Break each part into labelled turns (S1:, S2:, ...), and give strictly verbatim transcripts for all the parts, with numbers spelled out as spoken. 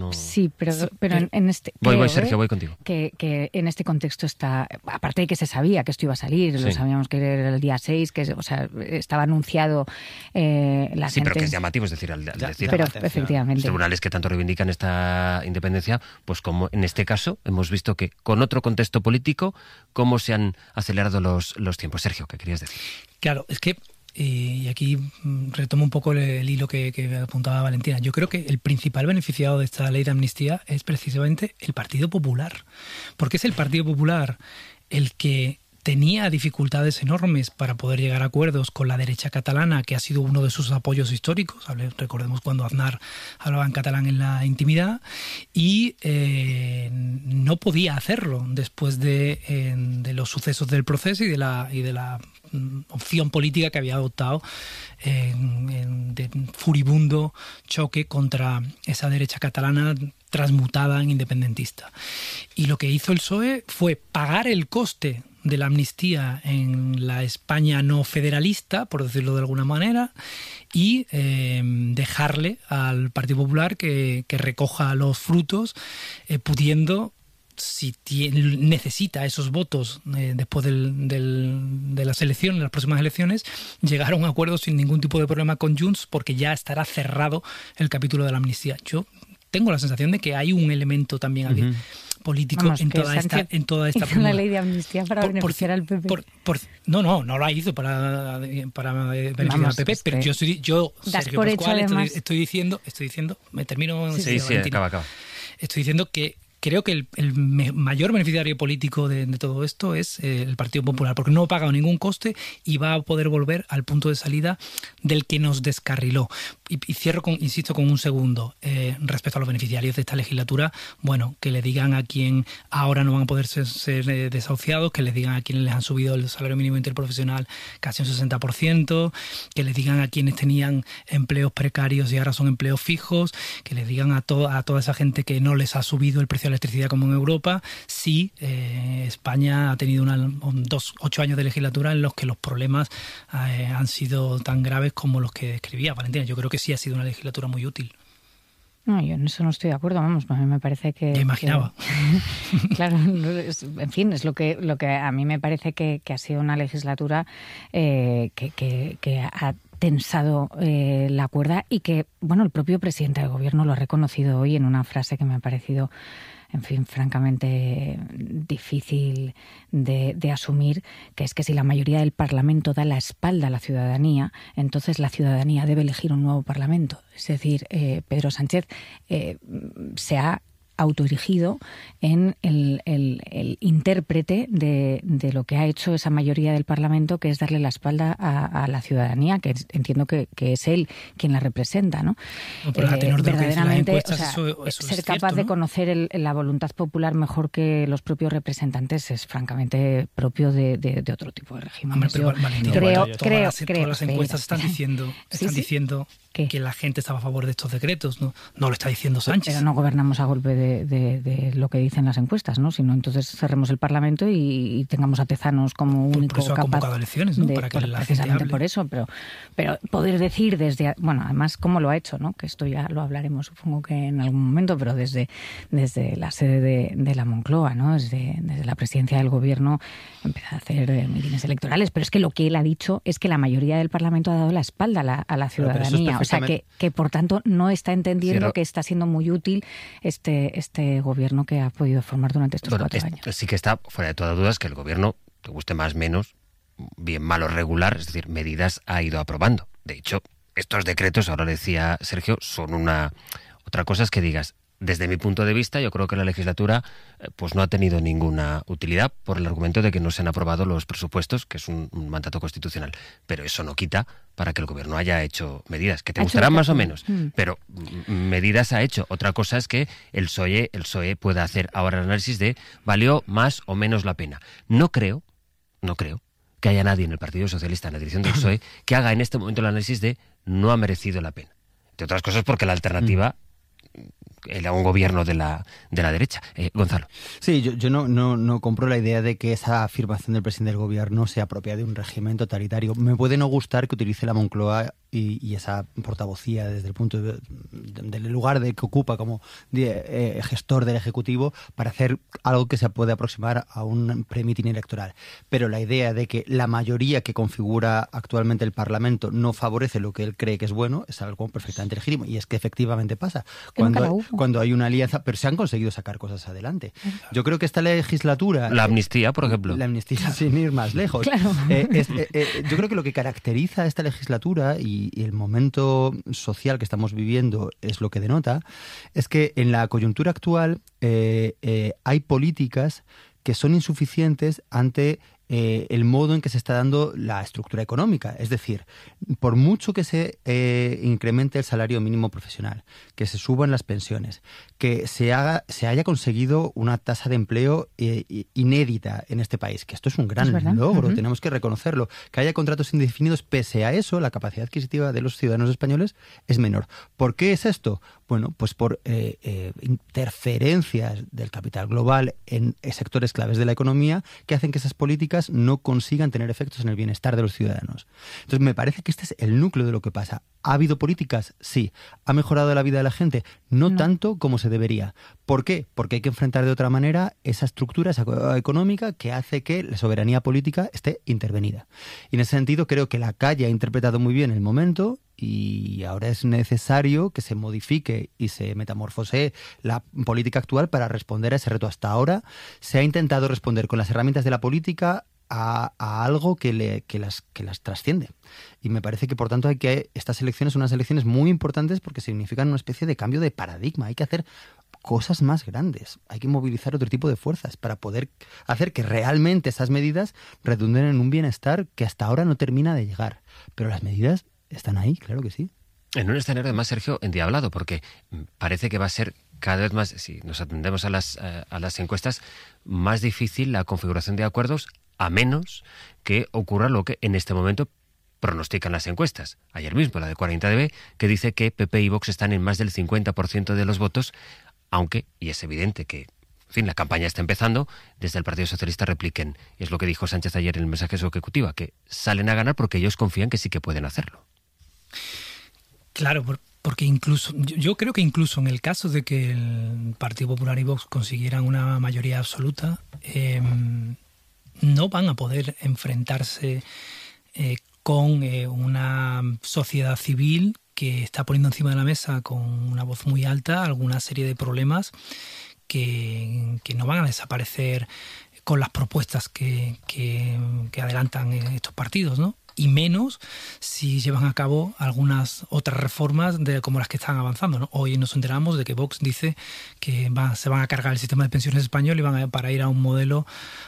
S1: no...
S2: Sí, pero, pero en, en este...
S1: Voy,
S2: creo,
S1: voy, Sergio,
S2: ¿eh?
S1: voy contigo.
S2: Que, que en este contexto está... Aparte de que se sabía que esto iba a salir, sí. Lo sabíamos que era el día seis, que o sea, estaba anunciado eh, la
S1: Sí,
S2: sentencia.
S1: pero que es llamativo, es decir, al, al
S2: ya,
S1: decir...
S2: Pero, efectivamente.
S1: Los tribunales que tanto reivindican esta independencia, pues como en este caso hemos visto que con otro contexto político, cómo se han acelerado los, los tiempos. Sergio, ¿qué querías decir?
S3: Claro, es que y aquí retomo un poco el, el hilo que, que apuntaba Valentina. Yo creo que el principal beneficiado de esta ley de amnistía es precisamente el Partido Popular. Porque es el Partido Popular el que tenía dificultades enormes para poder llegar a acuerdos con la derecha catalana, que ha sido uno de sus apoyos históricos. Recordemos cuando Aznar hablaba en catalán en la intimidad, y eh, no podía hacerlo después de, eh, de los sucesos del proceso y de la, y de la opción política que había adoptado en, en de furibundo choque contra esa derecha catalana transmutada en independentista. Y lo que hizo el P S O E fue pagar el coste de la amnistía en la España no federalista, por decirlo de alguna manera, y eh, dejarle al Partido Popular que, que recoja los frutos, eh, pudiendo, si tiene, necesita esos votos eh, después del, del, de las elecciones, las próximas elecciones, llegar a un acuerdo sin ningún tipo de problema con Junts, porque ya estará cerrado el capítulo de la amnistía. Yo tengo la sensación de que hay un elemento también aquí, uh-huh. político Vamos, en, toda esta, en toda esta...
S2: Hizo la ley de amnistía para por, beneficiar
S3: por,
S2: al P P.
S3: Por, por, no, no, no la hizo para, para beneficiar Vamos, al P P,
S2: este,
S3: pero yo, soy, yo Sergio
S2: por
S3: Pascual,
S2: hecho,
S3: estoy,
S2: además...
S3: estoy diciendo, estoy diciendo, me termino...
S1: Sí, sí, sí acaba, acaba.
S3: Estoy diciendo que creo que el, el mayor beneficiario político de, de todo esto es eh, el Partido Popular, porque no ha pagado ningún coste y va a poder volver al punto de salida del que nos descarriló. Y, y cierro, con, insisto, con un segundo. Eh, respecto a los beneficiarios de esta legislatura, bueno, que le digan a quien ahora no van a poder ser, ser eh, desahuciados, que les digan a quienes les han subido el salario mínimo interprofesional casi un sesenta por ciento, que les digan a quienes tenían empleos precarios y ahora son empleos fijos, que les digan a, to- a toda esa gente que no les ha subido el precio de la electricidad como en Europa. Sí, eh, España ha tenido una, un, dos, ocho años de legislatura en los que los problemas eh, han sido tan graves como los que describía Valentina. Yo creo que sí ha sido una legislatura muy útil.
S2: No, yo en eso no estoy de acuerdo, vamos, a mí me parece que...
S3: Ya imaginaba.
S2: Que, claro, es, en fin, es lo que lo que a mí me parece que, que ha sido una legislatura eh, que, que, que ha tensado eh, la cuerda y que, bueno, el propio presidente del gobierno lo ha reconocido hoy en una frase que me ha parecido, en fin, francamente difícil de, de asumir, que es que si la mayoría del Parlamento da la espalda a la ciudadanía, entonces la ciudadanía debe elegir un nuevo Parlamento. Es decir, eh, Pedro Sánchez eh, se ha autoerigido en el, el, el intérprete de, de lo que ha hecho esa mayoría del Parlamento, que es darle la espalda a, a la ciudadanía, que entiendo que, que es él quien la representa, ¿no?
S3: No, pero a tenor de lo que dicen las encuestas, o sea, eso, eso
S2: ser
S3: es
S2: capaz
S3: cierto, ¿no?
S2: de conocer el, la voluntad popular mejor que los propios representantes es francamente propio de, de, de otro tipo de régimen.
S3: Hombre, pero,
S2: Yo
S3: Valentina,
S2: creo,
S3: todas
S2: creo,
S3: las,
S2: creo,
S3: todas las encuestas
S2: espera,
S3: están diciendo, están
S2: sí, sí.
S3: diciendo
S2: ¿Qué?
S3: que la gente estaba a favor de estos decretos, ¿no? No lo está diciendo Sánchez.
S2: Pero no gobernamos a golpe de, de, de lo que dicen las encuestas, ¿no? Sino entonces cerremos el Parlamento y, y tengamos a Tezanos como
S3: por,
S2: único
S3: por eso
S2: capaz
S3: ha convocado elecciones, ¿no?
S2: de,
S3: Para que
S2: por,
S3: la gente
S2: precisamente
S3: hable.
S2: por eso, pero, pero poder decir desde, bueno, además cómo lo ha hecho, ¿no? Que esto ya lo hablaremos, supongo que en algún momento, pero desde, desde la sede de, de la Moncloa, ¿no? Desde, desde la presidencia del gobierno empezó a hacer eh, mítines electorales, pero es que lo que él ha dicho es que la mayoría del Parlamento ha dado la espalda a la, a la ciudadanía, o sea que, que por tanto no está entendiendo Cierro. que está siendo muy útil este, este gobierno que ha podido formar durante estos
S1: bueno,
S2: cuatro
S1: es,
S2: años.
S1: Sí que está fuera de toda duda es que el gobierno, te guste más o menos, bien mal o regular, es decir, medidas ha ido aprobando. De hecho, estos decretos, ahora decía Sergio, son una... Otra cosa es que digas, desde mi punto de vista, yo creo que la legislatura pues no ha tenido ninguna utilidad por el argumento de que no se han aprobado los presupuestos, que es un, un mandato constitucional. Pero eso no quita para que el gobierno haya hecho medidas, que te gustarán más o menos, mm. pero medidas ha hecho. Otra cosa es que el P S O E, el P S O E pueda hacer ahora el análisis de ¿valió más o menos la pena? No creo, no creo que haya nadie en el Partido Socialista, en la dirección del P S O E, que haga en este momento el análisis de no ha merecido la pena. Entre otras cosas porque la alternativa... Mm. Era un gobierno de la de la derecha. Eh, Gonzalo.
S4: Sí, yo, yo no, no, no compro la idea de que esa afirmación del presidente del gobierno sea propia de un régimen totalitario. Me puede no gustar que utilice la Moncloa y, y esa portavocía desde el punto de, de, del lugar de que ocupa como de, eh, gestor del Ejecutivo para hacer algo que se puede aproximar a un pre-mitin electoral. Pero la idea de que la mayoría que configura actualmente el Parlamento no favorece lo que él cree que es bueno es algo perfectamente legítimo, y es que efectivamente pasa cuando, cuando hay una alianza, pero se han conseguido sacar cosas adelante. Yo creo que esta legislatura...
S1: La amnistía, por ejemplo.
S4: La amnistía, sin ir más lejos.
S2: Claro.
S4: Eh, es, eh, eh, yo creo que lo que caracteriza esta legislatura y, y el momento social que estamos viviendo es lo que denota, es que en la coyuntura actual eh, eh, hay políticas que son insuficientes ante eh, el modo en que se está dando la estructura económica. Es decir, por mucho que se eh, incremente el salario mínimo profesional, que se suban las pensiones, que se haga, se haya conseguido una tasa de empleo eh, inédita en este país, que esto es un gran
S2: es
S4: logro,
S2: uh-huh.
S4: tenemos que reconocerlo, que haya contratos indefinidos, pese a eso, la capacidad adquisitiva de los ciudadanos españoles es menor. ¿Por qué es esto? Bueno, pues por eh, eh, interferencias del capital global en sectores claves de la economía que hacen que esas políticas no consigan tener efectos en el bienestar de los ciudadanos. Entonces, me parece que este es el núcleo de lo que pasa. ¿Ha habido políticas? Sí. ¿Ha mejorado la vida de la gente? No, no. tanto como se debería. ¿Por qué? Porque hay que enfrentar de otra manera esa estructura esa económica que hace que la soberanía política esté intervenida. Y en ese sentido, creo que la calle ha interpretado muy bien el momento, y ahora es necesario que se modifique y se metamorfosee la política actual para responder a ese reto. Hasta ahora se ha intentado responder con las herramientas de la política a, a algo que, le, que, las, que las trasciende. Y me parece que, por tanto, hay que estas elecciones son unas elecciones muy importantes porque significan una especie de cambio de paradigma. Hay que hacer cosas más grandes. Hay que movilizar otro tipo de fuerzas para poder hacer que realmente esas medidas redunden en un bienestar que hasta ahora no termina de llegar. Pero las medidas están ahí, claro que sí.
S1: En un escenario además, Sergio, endiablado, porque parece que va a ser cada vez más, si nos atendemos a las, a las encuestas, más difícil la configuración de acuerdos, a menos que ocurra lo que en este momento pronostican las encuestas. Ayer mismo, la de cuarenta D B, que dice que P P y Vox están en más del cincuenta por ciento de los votos, aunque, y es evidente que, en fin, la campaña está empezando, desde el Partido Socialista repliquen. Y es lo que dijo Sánchez ayer en el mensaje de su ejecutiva, que salen a ganar porque ellos confían que sí que pueden hacerlo.
S3: Claro, porque incluso yo creo que incluso en el caso de que el Partido Popular y Vox consiguieran una mayoría absoluta, eh, no van a poder enfrentarse eh, con eh, una sociedad civil que está poniendo encima de la mesa con una voz muy alta alguna serie de problemas que, que no van a desaparecer con las propuestas que, que, que adelantan estos partidos, ¿no? Y menos si llevan a cabo algunas otras reformas de, como las que están avanzando, ¿no? Hoy nos enteramos de que Vox dice que va, se van a cargar el sistema de pensiones español y van a, para ir a un modelo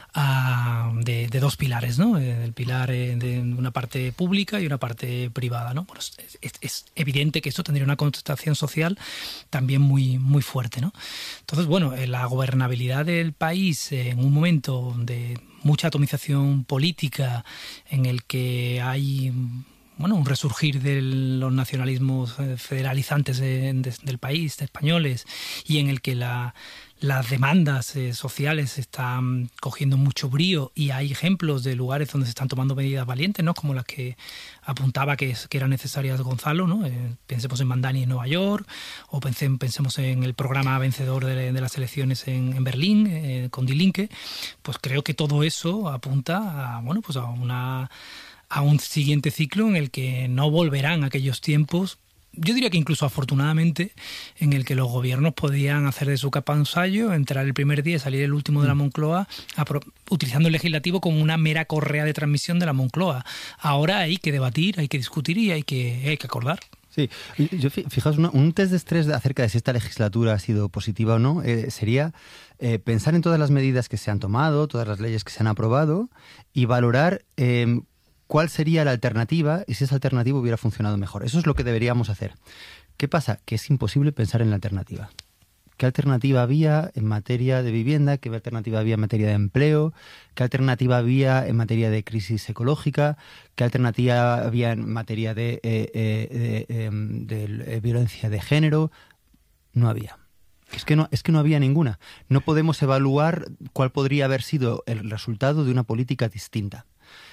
S3: a, de, de dos pilares, ¿no? El pilar de una parte pública y una parte privada, ¿no? Bueno, es, es, es evidente que esto tendría una connotación social también muy, muy fuerte, ¿no? Entonces, bueno, la gobernabilidad del país en un momento de mucha atomización política, en el que hay bueno un resurgir de los nacionalismos federalizantes de, de, del país, de españoles, y en el que la, las demandas eh, sociales están cogiendo mucho brío, y hay ejemplos de lugares donde se están tomando medidas valientes, ¿no? Como las que apuntaba que, es, que eran necesarias Gonzalo, ¿no? Eh, pensemos en Mandani en Nueva York, o pense, pensemos en el programa vencedor de, de las elecciones en, en Berlín, eh, con Die Linke. Pues creo que todo eso apunta a, bueno, pues a, una, a un siguiente ciclo en el que no volverán aquellos tiempos, yo diría que incluso afortunadamente, en el que los gobiernos podían hacer de su capa un sayo, entrar el primer día y salir el último de la Moncloa, utilizando el legislativo como una mera correa de transmisión de la Moncloa. Ahora hay que debatir, hay que discutir y hay que, hay que acordar.
S4: Sí, yo fijaos, un test de estrés acerca de si esta legislatura ha sido positiva o no, eh, sería eh, pensar en todas las medidas que se han tomado, todas las leyes que se han aprobado, y valorar eh, cuál sería la alternativa y si esa alternativa hubiera funcionado mejor. Eso es lo que deberíamos hacer. ¿Qué pasa? Que es imposible pensar en la alternativa. ¿Qué alternativa había en materia de vivienda? ¿Qué alternativa había en materia de empleo? ¿Qué alternativa había en materia de crisis ecológica? ¿Qué alternativa había en materia de, eh, eh, de, de, de violencia de género? No había. Es que no, es que no había ninguna. No podemos evaluar cuál podría haber sido el resultado de una política distinta.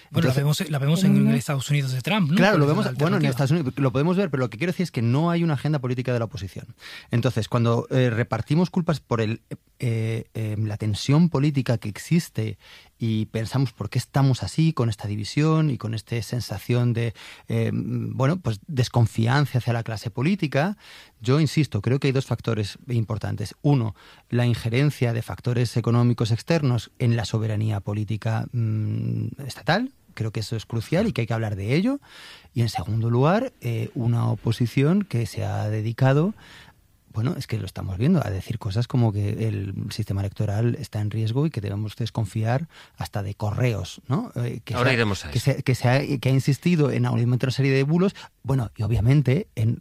S3: Bueno,
S4: Entonces,
S3: la vemos, la vemos en Estados Unidos de Trump, ¿no?
S4: Claro, lo
S3: Porque
S4: vemos,
S3: es la
S4: bueno, en
S3: alternativa.
S4: Estados Unidos lo podemos ver, pero lo que quiero decir es que no hay una agenda política de la oposición. Entonces, cuando eh, repartimos culpas por el, eh, eh, la tensión política que existe y pensamos por qué estamos así, con esta división y con esta sensación de, eh, bueno, pues desconfianza hacia la clase política, yo insisto, creo que hay dos factores importantes. Uno, la injerencia de factores económicos externos en la soberanía política mmm, estatal. Creo que eso es crucial y que hay que hablar de ello. Y en segundo lugar, eh, una oposición que se ha dedicado, bueno, es que lo estamos viendo, a decir cosas como que el sistema electoral está en riesgo y que debemos desconfiar hasta de correos, ¿no? Eh, que
S1: Ahora
S4: se ha,
S1: iremos a
S4: que
S1: eso.
S4: se, que, se ha, que ha insistido en alimento una serie de bulos. Bueno, y obviamente en...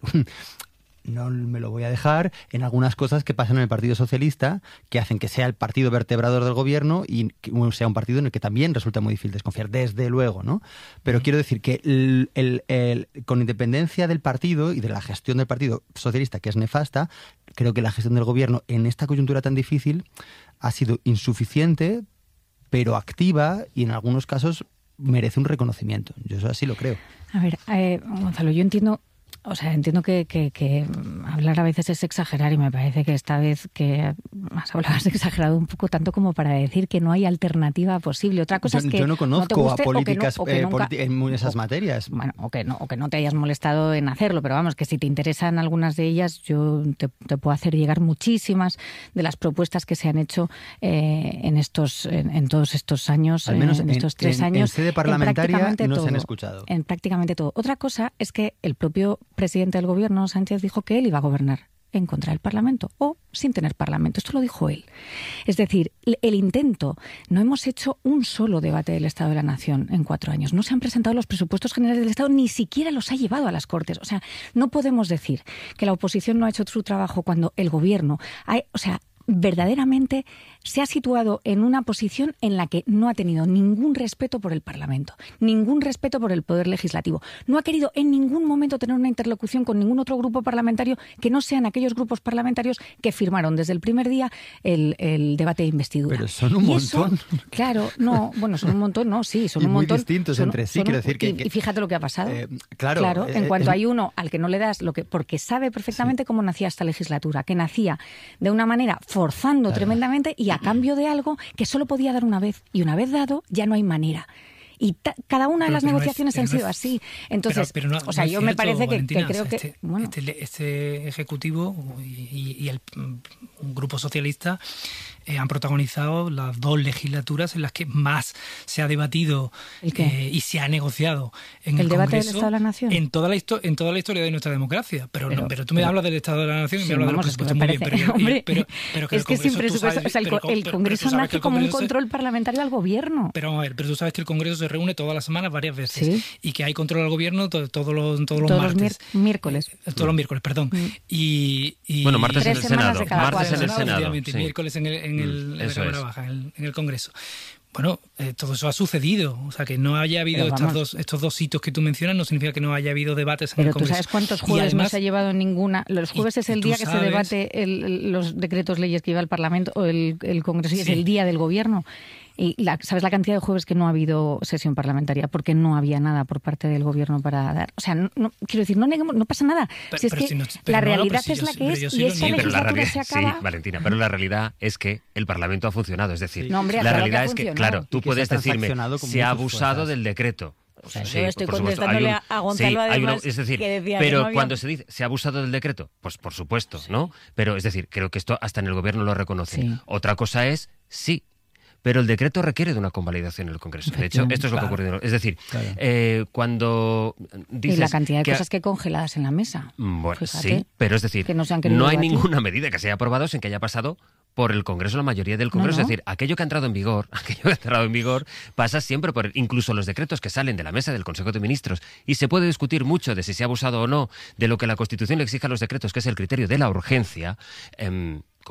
S4: no me lo voy a dejar en algunas cosas que pasan en el Partido Socialista que hacen que sea el partido vertebrador del gobierno y que sea un partido en el que también resulta muy difícil desconfiar, desde luego, ¿no? Pero mm. quiero decir que el, el, el, con independencia del partido y de la gestión del Partido Socialista, que es nefasta, creo que la gestión del gobierno en esta coyuntura tan difícil ha sido insuficiente, pero activa y en algunos casos merece un reconocimiento. Yo eso así lo creo.
S2: A ver, eh, Gonzalo, yo entiendo... O sea, entiendo que, que, que hablar a veces es exagerar y me parece que esta vez que has hablado has exagerado un poco tanto como para decir que no hay alternativa posible. Otra cosa
S4: yo,
S2: es que
S4: yo no conozco
S2: no te guste,
S4: a políticas
S2: o que no, o que
S4: eh,
S2: nunca,
S4: politi- en esas
S2: o,
S4: materias.
S2: Bueno, o que, no, o que no te hayas molestado en hacerlo, pero vamos, que si te interesan algunas de ellas, yo te, te puedo hacer llegar muchísimas de las propuestas que se han hecho eh, en estos en, en todos estos años,
S4: al menos
S2: eh, en estos
S4: en,
S2: tres
S4: en,
S2: años.
S4: En sede parlamentaria no
S2: todo,
S4: se han escuchado.
S2: En prácticamente todo. Otra cosa es que el propio presidente del gobierno, Sánchez, dijo que él iba a gobernar en contra del Parlamento o sin tener Parlamento. Esto lo dijo él. Es decir, el intento, no hemos hecho un solo debate del Estado de la Nación en cuatro años. No se han presentado los presupuestos generales del Estado, ni siquiera los ha llevado a las Cortes. O sea, no podemos decir que la oposición no ha hecho su trabajo cuando el gobierno ha, o sea, verdaderamente se ha situado en una posición en la que no ha tenido ningún respeto por el Parlamento, ningún respeto por el Poder Legislativo. No ha querido en ningún momento tener una interlocución con ningún otro grupo parlamentario que no sean aquellos grupos parlamentarios que firmaron desde el primer día el, el debate de investidura.
S4: Pero son un
S2: y
S4: montón.
S2: Eso, claro, no, bueno, son un montón, no, sí, son
S4: y
S2: un
S4: muy
S2: montón.
S4: distintos
S2: son,
S4: entre sí,
S2: son,
S4: quiero decir que...
S2: Y,
S4: que
S2: y fíjate lo que ha pasado.
S4: Eh, claro.
S2: Claro, en
S4: eh,
S2: cuanto
S4: eh,
S2: hay uno al que no le das lo que... Porque sabe perfectamente sí. cómo nacía esta legislatura, que nacía de una manera forzando claro. tremendamente y a cambio de algo que solo podía dar una vez. Y una vez dado, ya no hay manera. Y ta, cada una de pero, las negociaciones no es, han sido no es, así. Entonces, pero, pero no, o sea, no yo cierto, me parece que, que creo
S3: o sea, este,
S2: que... Bueno.
S3: Este, este Ejecutivo y, y el un grupo socialista eh, han protagonizado las dos legislaturas en las que más se ha debatido eh, y se ha negociado en el,
S2: el debate
S3: Congreso
S2: del Estado de la Nación.
S3: En toda la, en toda la historia de nuestra democracia. Pero, pero, no, pero tú me pero, hablas del Estado de la Nación y
S2: sí,
S3: me hablas
S2: vamos,
S3: del presupuesto
S2: es
S3: muy
S2: bien,
S3: pero, yo,
S2: hombre,
S3: pero, pero que
S2: es que sin presupuesto, o sea, el,
S3: pero,
S2: el Congreso
S3: pero,
S2: nace
S3: el
S2: como un
S3: Congreso
S2: control
S3: se,
S2: parlamentario al gobierno.
S3: Pero a ver, pero tú sabes que el Congreso se reúne todas las semanas varias veces
S2: ¿Sí?
S3: y que hay control al gobierno to, todos los todos los
S2: todos
S3: martes.
S2: Los miércoles.
S3: Eh, todos los miércoles, perdón. Mm. Y, y
S1: bueno, martes en el Senado.
S3: Martes
S1: en el Senado.
S3: Sí. Miércoles en el, en el,
S1: mm,
S3: en la Cámara
S1: es.
S3: Baja, en el, en el Congreso. Bueno, eh, todo eso ha sucedido. O sea, que no haya habido estas dos, estos dos hitos que tú mencionas no significa que no haya habido debates en
S2: pero
S3: el Congreso.
S2: Pero tú sabes cuántos jueves además, no se ha llevado ninguna... Los jueves
S3: y,
S2: es el día que
S3: sabes,
S2: se debate el, los decretos leyes que lleva el Parlamento o el, el Congreso y sí. es el día del Gobierno. Y la, ¿sabes la cantidad de jueves que no ha habido sesión parlamentaria? Porque no había nada por parte del Gobierno para dar. O sea, no, no, quiero decir, no neguemos, no pasa nada.
S1: Pero,
S2: si es que
S1: si no,
S2: la realidad
S1: no,
S2: es
S1: si
S2: la
S1: yo,
S2: que es y esa
S1: pero la realidad,
S2: se acaba...
S1: Sí, Valentina, pero la realidad es que el Parlamento ha funcionado. Es decir,
S2: no, hombre,
S1: la
S2: claro
S1: realidad
S2: que
S1: es que,
S2: funcionado.
S1: claro, tú puedes decirme, se ha abusado
S4: cosas.
S1: del decreto.
S2: O sea,
S1: sí,
S2: yo estoy
S1: por
S2: contestándole
S1: un,
S2: a Gonzalo
S1: sí,
S2: además
S1: uno, es decir,
S2: que decía
S1: pero
S2: que no había...
S1: cuando se dice se ha abusado del decreto, pues por supuesto, sí. ¿no? Pero es decir, creo que esto hasta en el gobierno lo reconocen. Sí. Otra cosa es, sí, pero el decreto requiere de una convalidación en el Congreso. De hecho, esto es lo
S3: claro.
S1: que ha ocurrido. Es decir,
S4: claro.
S1: eh, cuando dices...
S2: Y la cantidad de
S1: que
S2: cosas que hay congeladas en la mesa.
S1: Bueno,
S2: Fíjate,
S1: sí, pero es decir,
S2: que no, se
S1: no hay
S2: debatir.
S1: ninguna medida que se haya aprobado sin que haya pasado por el Congreso, la mayoría del Congreso.
S2: No, no.
S1: Es decir, aquello que ha entrado en vigor, aquello que ha entrado en vigor, pasa siempre por incluso los decretos que salen de la mesa del Consejo de Ministros. Y se puede discutir mucho de si se ha abusado o no de lo que la Constitución le exige a los decretos, que es el criterio de la urgencia, eh, como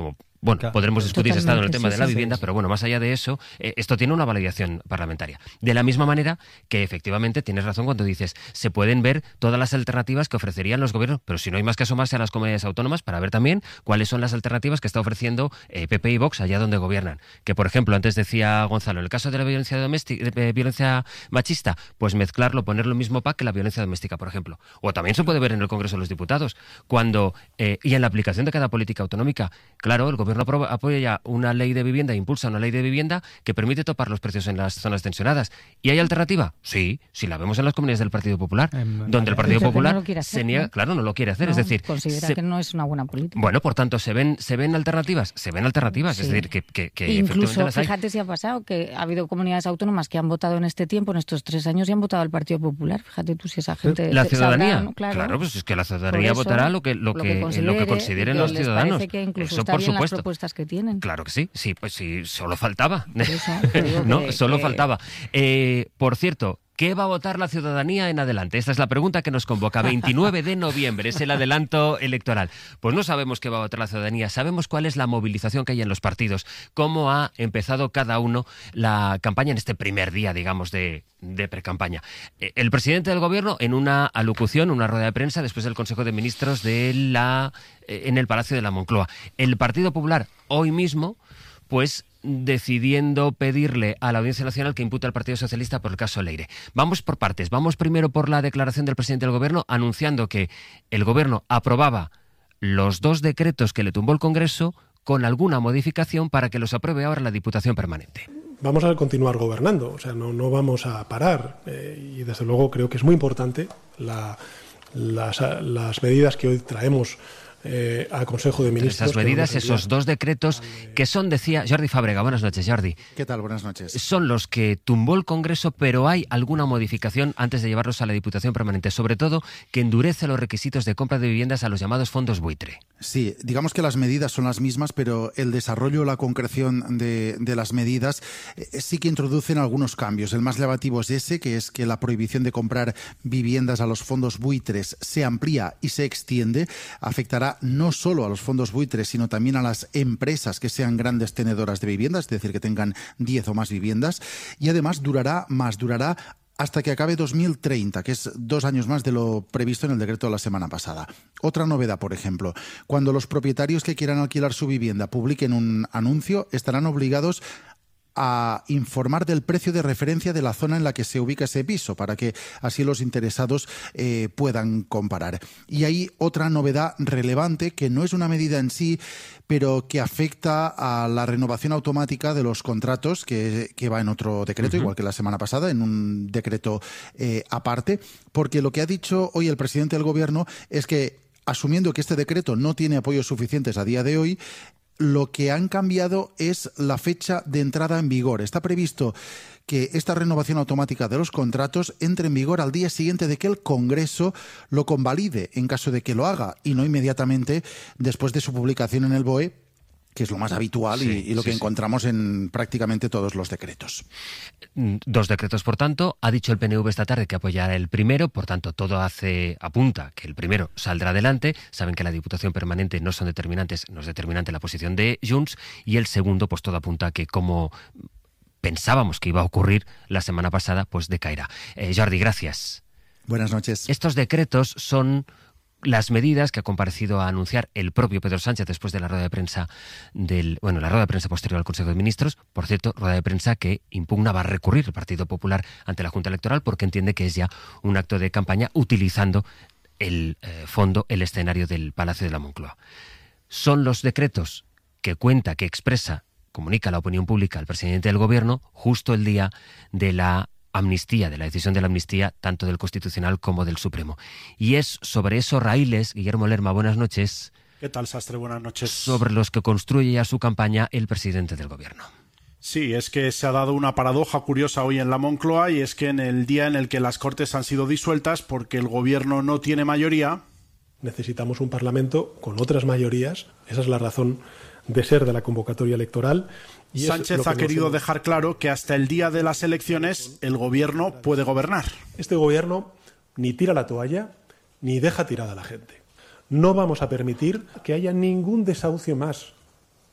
S1: Bueno,
S3: claro,
S1: podremos discutir si ha estado en el tema
S2: sí,
S1: de la
S2: sí,
S1: vivienda,
S3: sí.
S1: pero bueno, más allá de eso, eh, esto tiene una validación parlamentaria. De la misma manera que efectivamente tienes razón cuando dices, se pueden ver todas las alternativas que ofrecerían los gobiernos, pero si no hay más que asomarse a las comunidades autónomas para ver también cuáles son las alternativas que está ofreciendo eh, P P y Vox allá donde gobiernan. Que, por ejemplo, antes decía Gonzalo, en el caso de la violencia doméstica, de violencia machista, pues mezclarlo, poner lo mismo pack que la violencia doméstica, por ejemplo. O también se puede ver en el Congreso de los Diputados, cuando eh, y en la aplicación de cada política autonómica. Claro, el gobierno aproba, apoya una ley de vivienda, impulsa una ley de vivienda que permite topar los precios en las zonas tensionadas. ¿Y hay alternativa? Sí, si la vemos en las comunidades del Partido Popular, eh, donde el Partido Popular
S2: no hacer,
S1: se niega,
S2: ¿no?
S1: claro, no lo quiere hacer,
S2: No,
S1: es decir,
S2: considera
S1: se,
S2: que no es una buena política.
S1: Bueno, por tanto, se ven se ven alternativas, se ven alternativas, sí. Es decir, que, que, que
S2: incluso
S1: las hay.
S2: Fíjate si ha pasado que ha habido comunidades autónomas que han votado en este tiempo, en estos tres años, y han votado al Partido Popular. Fíjate tú si esa gente
S1: la ciudadanía,
S2: sabrá, ¿no? Claro.
S1: claro, pues es que la ciudadanía
S2: eso,
S1: votará lo que lo, lo que, que considere, lo que consideren los ciudadanos.
S2: Parece que incluso
S1: eso
S2: está
S1: por
S2: bien
S1: supuesto.
S2: Las propuestas que tienen.
S1: Claro que sí, sí, pues sí, solo faltaba.
S2: Eso,
S1: no,
S2: que,
S1: solo
S2: que...
S1: faltaba. Eh, por cierto, ¿qué va a votar la ciudadanía en adelante? Esta es la pregunta que nos convoca. veintinueve de noviembre es el adelanto electoral. Pues no sabemos qué va a votar la ciudadanía, sabemos cuál es la movilización que hay en los partidos, cómo ha empezado cada uno la campaña en este primer día, digamos, de, de precampaña. El presidente del gobierno, en una alocución, una rueda de prensa, después del Consejo de Ministros de la, en el Palacio de la Moncloa. El Partido Popular, hoy mismo, pues decidiendo pedirle a la Audiencia Nacional que impute al Partido Socialista por el caso Leire. Vamos por partes. Vamos primero por la declaración del presidente del Gobierno anunciando que el Gobierno aprobaba los dos decretos que le tumbó el Congreso con alguna modificación para que los apruebe ahora la Diputación Permanente.
S5: Vamos a continuar gobernando, o sea, no, no vamos a parar eh, y desde luego creo que es muy importante la, las, las medidas que hoy traemos Eh, al Consejo de Ministros.
S1: Esas medidas, esos dos decretos que son, decía Jordi Fàbrega. Buenas noches, Jordi.
S6: ¿Qué tal? Buenas noches.
S1: Son los que tumbó el Congreso, pero hay alguna modificación antes de llevarlos a la Diputación Permanente, sobre todo que endurece los requisitos de compra de viviendas a los llamados fondos buitre.
S6: Sí, digamos que las medidas son las mismas, pero el desarrollo o la concreción de, de las medidas eh, sí que introducen algunos cambios. El más llamativo es ese, que es que la prohibición de comprar viviendas a los fondos buitres se amplía y se extiende, afectará no solo a los fondos buitres, sino también a las empresas que sean grandes tenedoras de viviendas, es decir, que tengan diez o más viviendas, y además durará más, durará hasta que acabe dos mil treinta, que es dos años más de lo previsto en el decreto de la semana pasada. Otra novedad, por ejemplo, cuando los propietarios que quieran alquilar su vivienda publiquen un anuncio, estarán obligados a informar del precio de referencia de la zona en la que se ubica ese piso, para que así los interesados eh, puedan comparar. Y hay otra novedad relevante, que no es una medida en sí, pero que afecta a la renovación automática de los contratos, que, que va en otro decreto, uh-huh. igual que la semana pasada, en un decreto eh, aparte, porque lo que ha dicho hoy el presidente del Gobierno es que, asumiendo que este decreto no tiene apoyos suficientes a día de hoy, lo que han cambiado es la fecha de entrada en vigor. Está previsto que esta renovación automática de los contratos entre en vigor al día siguiente de que el Congreso lo convalide, en caso de que lo haga, y no inmediatamente después de su publicación en el B O E, que es lo más habitual sí, y, y lo sí, que sí. encontramos en prácticamente todos los decretos.
S1: Dos decretos, por tanto. Ha dicho el P N V esta tarde que apoyará el primero, por tanto, todo hace apunta que el primero saldrá adelante. Saben que la Diputación Permanente no son determinantes, no es determinante la posición de Junts, y el segundo, pues todo apunta a que, como pensábamos que iba a ocurrir la semana pasada, pues decaerá. Eh, Jordi, gracias.
S6: Buenas noches.
S1: Estos decretos son las medidas que ha comparecido a anunciar el propio Pedro Sánchez después de la rueda de prensa del, bueno, la rueda de prensa posterior al Consejo de Ministros. Por cierto, rueda de prensa que impugna, va a recurrir el Partido Popular ante la Junta Electoral porque entiende que es ya un acto de campaña utilizando el eh, fondo, el escenario del Palacio de la Moncloa. Son los decretos que cuenta, que expresa, comunica a la opinión pública al presidente del Gobierno justo el día de la amnistía, de la decisión de la amnistía, tanto del Constitucional como del Supremo. Y es sobre esos raíles, Guillermo Lerma, buenas noches.
S7: ¿Qué tal, Sastre? Buenas noches.
S1: Sobre los que construye ya su campaña el presidente del Gobierno.
S7: Sí, es que se ha dado una paradoja curiosa hoy en la Moncloa, y es que en el día en el que las Cortes han sido disueltas porque el Gobierno no tiene mayoría,
S5: necesitamos un Parlamento con otras mayorías. Esa es la razón de ser de la convocatoria electoral. Y
S7: Sánchez ha querido dejar claro que hasta el día de las elecciones el Gobierno puede gobernar.
S5: Este Gobierno ni tira la toalla ni deja tirada a la gente. No vamos a permitir que haya ningún desahucio más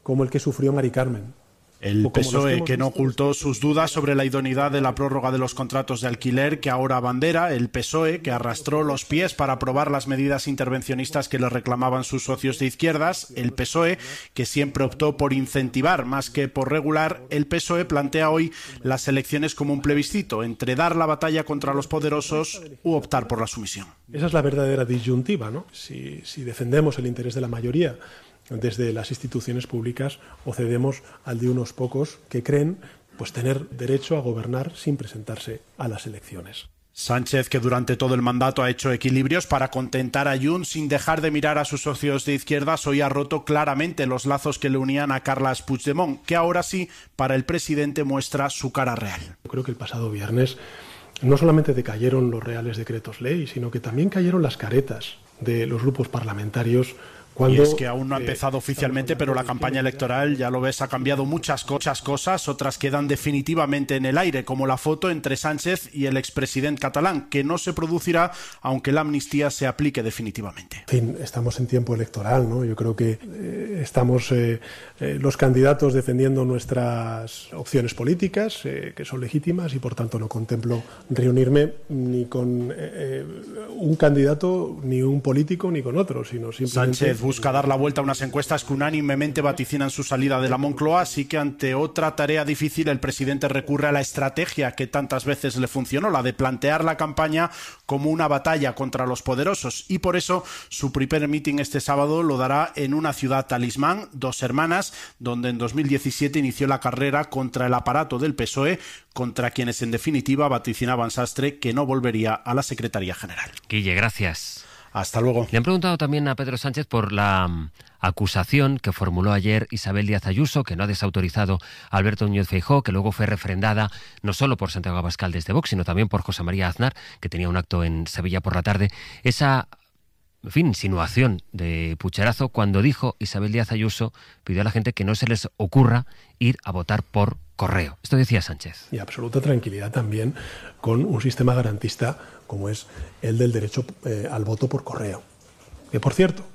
S5: como el que sufrió Mari Carmen.
S7: El P S O E, que no ocultó sus dudas sobre la idoneidad de la prórroga de los contratos de alquiler que ahora abandera, el P S O E, que arrastró los pies para aprobar las medidas intervencionistas que le reclamaban sus socios de izquierdas, el P S O E, que siempre optó por incentivar más que por regular, el P S O E plantea hoy las elecciones como un plebiscito entre dar la batalla contra los poderosos u optar por la sumisión.
S5: Esa es la verdadera disyuntiva, ¿no? Si, si defendemos el interés de la mayoría desde las instituciones públicas o cedemos al de unos pocos que creen pues tener derecho a gobernar sin presentarse a las elecciones.
S7: Sánchez, que durante todo el mandato ha hecho equilibrios para contentar a Junts sin dejar de mirar a sus socios de izquierdas, hoy ha roto claramente los lazos que le unían a Carles Puigdemont, que ahora sí, para el presidente, muestra su cara real.
S5: Yo creo que el pasado viernes no solamente decayeron los reales decretos ley, sino que también cayeron las caretas de los grupos parlamentarios. Cuando,
S7: y es que aún no ha empezado eh, oficialmente, pero la campaña electoral, ya lo ves, ha cambiado muchas, muchas cosas, otras quedan definitivamente en el aire, como la foto entre Sánchez y el expresidente catalán, que no se producirá aunque la amnistía se aplique definitivamente.
S5: En fin, estamos en tiempo electoral, ¿no? Yo creo que eh, estamos eh, eh, los candidatos defendiendo nuestras opciones políticas, eh, que son legítimas, y por tanto no contemplo reunirme ni con eh, un candidato, ni un político, ni con otro, sino simplemente...
S7: Sánchez busca dar la vuelta a unas encuestas que unánimemente vaticinan su salida de la Moncloa, así que ante otra tarea difícil el presidente recurre a la estrategia que tantas veces le funcionó, la de plantear la campaña como una batalla contra los poderosos, y por eso su primer mitin este sábado lo dará en una ciudad talismán, Dos Hermanas, donde en dos mil diecisiete inició la carrera contra el aparato del P S O E, contra quienes en definitiva vaticinaban Sastre que no volvería a la Secretaría General.
S1: Guille, gracias.
S7: Hasta luego.
S1: Le han preguntado también a Pedro Sánchez por la um, acusación que formuló ayer Isabel Díaz Ayuso, que no ha desautorizado a Alberto Núñez Feijóo, que luego fue refrendada no solo por Santiago Abascal desde Vox, sino también por José María Aznar, que tenía un acto en Sevilla por la tarde. Esa, en fin, insinuación de pucherazo cuando dijo Isabel Díaz Ayuso, pidió a la gente que no se les ocurra ir a votar por correo. Esto decía Sánchez.
S5: Y absoluta tranquilidad también con un sistema garantista como es el del derecho eh, al voto por correo. Que, por cierto,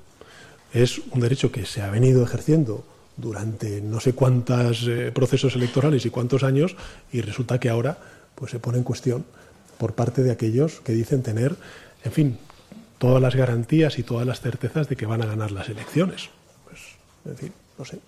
S5: es un derecho que se ha venido ejerciendo durante no sé cuántos eh, procesos electorales y cuántos años, y resulta que ahora pues, se pone en cuestión por parte de aquellos que dicen tener, en fin, todas las garantías y todas las certezas de que van a ganar las elecciones. Pues, en fin, no sé.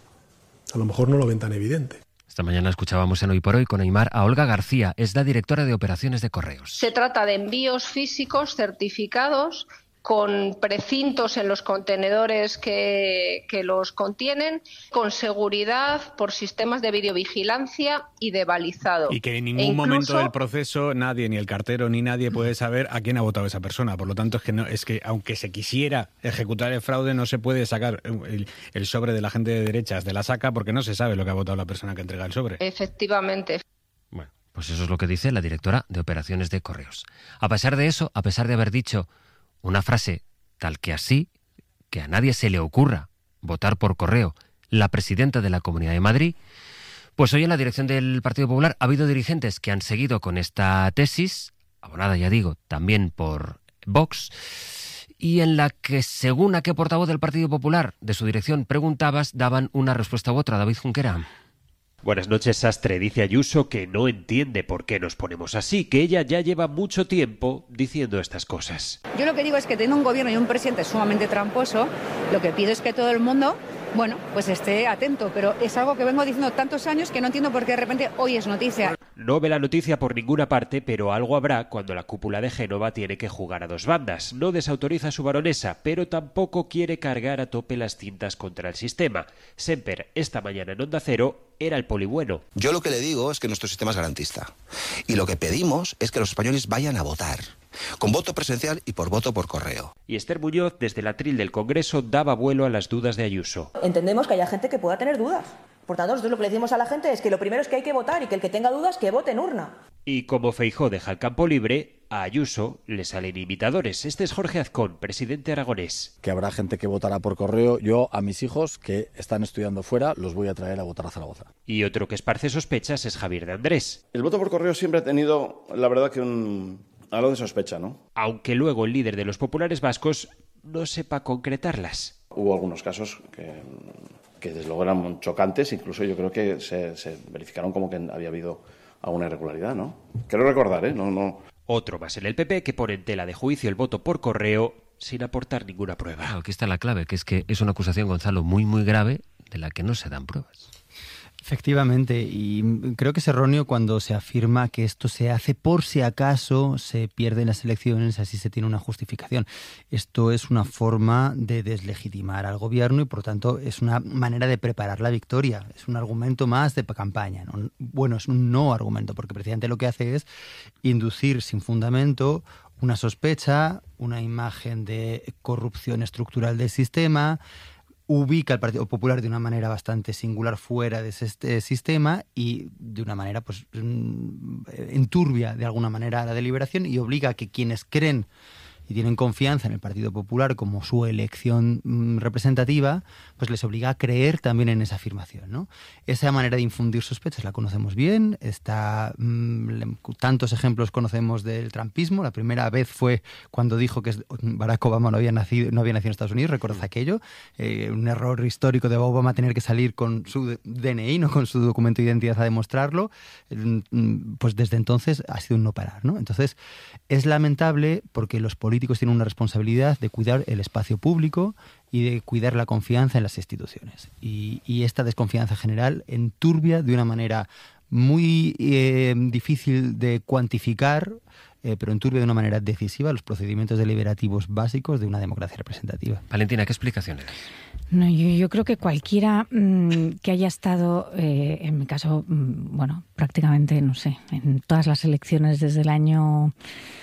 S5: A lo mejor no lo ven tan evidente.
S1: Esta mañana escuchábamos en Hoy por Hoy con Aimar a Olga García, es la directora de operaciones de correos.
S8: Se trata de envíos físicos certificados con precintos en los contenedores que, que los contienen, con seguridad por sistemas de videovigilancia y de balizado.
S9: Y que en ningún
S8: e incluso...
S9: momento del proceso nadie, ni el cartero ni nadie puede saber a quién ha votado esa persona. Por lo tanto, es que no, es que aunque se quisiera ejecutar el fraude, no se puede sacar el, el sobre de la gente de derechas de la saca porque no se sabe lo que ha votado la persona que entrega el sobre.
S8: Efectivamente.
S1: Bueno, pues eso es lo que dice la directora de operaciones de correos. A pesar de eso, a pesar de haber dicho una frase tal que así, que a nadie se le ocurra votar por correo, la presidenta de la Comunidad de Madrid, pues hoy en la dirección del Partido Popular ha habido dirigentes que han seguido con esta tesis, abonada, ya digo, también por Vox, y en la que, según a qué portavoz del Partido Popular de su dirección preguntabas, daban una respuesta u otra. David Junquera.
S10: Buenas noches, Sastre. Dice Ayuso que no entiende por qué nos ponemos así, que ella ya lleva mucho tiempo diciendo estas cosas.
S11: Yo lo que digo es que teniendo un gobierno y un presidente sumamente tramposo, lo que pido es que todo el mundo, bueno, pues esté atento, pero es algo que vengo diciendo tantos años que no entiendo por qué de repente hoy es noticia.
S10: No ve la noticia por ninguna parte, pero algo habrá cuando la cúpula de Génova tiene que jugar a dos bandas. No desautoriza a su baronesa, pero tampoco quiere cargar a tope las cintas contra el sistema. Semper, esta mañana en Onda Cero, era el polibueno.
S12: Yo lo que le digo es que nuestro sistema es garantista. Y lo que pedimos es que los españoles vayan a votar, con voto presencial y por voto por correo.
S10: Y Esther Muñoz, desde el atril del Congreso, daba vuelo a las dudas de Ayuso.
S13: Entendemos que haya gente que pueda tener dudas. Por tanto, nosotros lo que le decimos a la gente es que lo primero es que hay que votar y que el que tenga dudas, que vote en urna.
S10: Y como Feijóo deja el campo libre, a Ayuso le salen imitadores. Este es Jorge Azcón, presidente aragonés.
S14: Que habrá gente que votará por correo. Yo a mis hijos que están estudiando fuera los voy a traer a votar a Zaragoza.
S10: Y otro que esparce sospechas es Javier de Andrés.
S15: El voto por correo siempre ha tenido, la verdad, que un algo de sospecha, ¿no?
S10: Aunque luego el líder de los populares vascos no sepa concretarlas.
S15: Hubo algunos casos que que desde luego eran chocantes, incluso yo creo que se, se verificaron como que había habido alguna irregularidad, ¿no? Quiero recordar, ¿eh? No, no.
S10: Otro más en el P P que pone en tela de juicio el voto por correo sin aportar ninguna prueba.
S1: Claro, aquí está la clave, que es que es una acusación, Gonzalo, muy, muy grave de la que no se dan pruebas.
S4: Efectivamente, y creo que es erróneo cuando se afirma que esto se hace por si acaso se pierden las elecciones, así se tiene una justificación. Esto es una forma de deslegitimar al gobierno y, por tanto, es una manera de preparar la victoria. Es un argumento más de campaña, ¿no? Bueno, es un no argumento, porque precisamente lo que hace es inducir sin fundamento una sospecha, una imagen de corrupción estructural del sistema, ubica al Partido Popular de una manera bastante singular fuera de este sistema y de una manera pues enturbia de alguna manera la deliberación y obliga a que quienes creen y tienen confianza en el Partido Popular como su elección mmm, representativa, pues les obliga a creer también en esa afirmación, ¿no? Esa manera de infundir sospechas la conocemos bien, está, mmm, tantos ejemplos conocemos del trumpismo. La primera vez fue cuando dijo que Barack Obama no había nacido, no había nacido en Estados Unidos, recordad aquello, eh, un error histórico de Obama tener que salir con su D N I, no con su documento de identidad a demostrarlo, eh, pues desde entonces ha sido un no parar, ¿no? Entonces es lamentable porque los políticos tienen una responsabilidad de cuidar el espacio público y de cuidar la confianza en las instituciones. Y, y esta desconfianza general enturbia de una manera muy eh, difícil de cuantificar, eh, pero enturbia de una manera decisiva los procedimientos deliberativos básicos de una democracia representativa.
S1: Valentina, ¿qué explicación le das?
S2: No, yo, yo creo que cualquiera mmm, que haya estado, eh, en mi caso, mmm, bueno, prácticamente, no sé, en todas las elecciones desde el año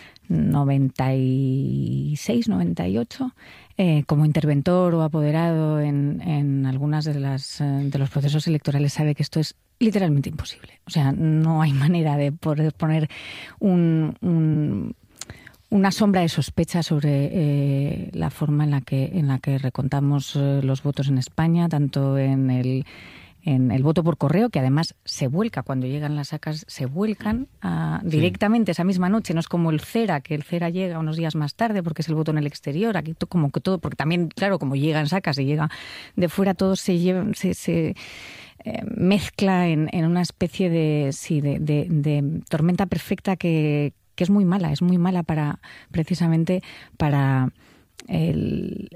S2: noventa y seis, noventa y ocho, eh, como interventor o apoderado en, en algunas de las de los procesos electorales, sabe que esto es literalmente imposible. O sea, no hay manera de poder poner un, un, una sombra de sospecha sobre eh, la forma en la que en la que recontamos eh, los votos en España, tanto en el en el voto por correo, que además se vuelca cuando llegan las actas, se vuelcan a, sí. directamente esa misma noche. No es como el CERA, que el CERA llega unos días más tarde porque es el voto en el exterior. Aquí como que todo, porque también, claro, como llegan sacas y llega de fuera, todo se lleva, se, se eh, mezcla en, en una especie de, sí, de, de, de tormenta perfecta que, que es muy mala, es muy mala para, precisamente, para el...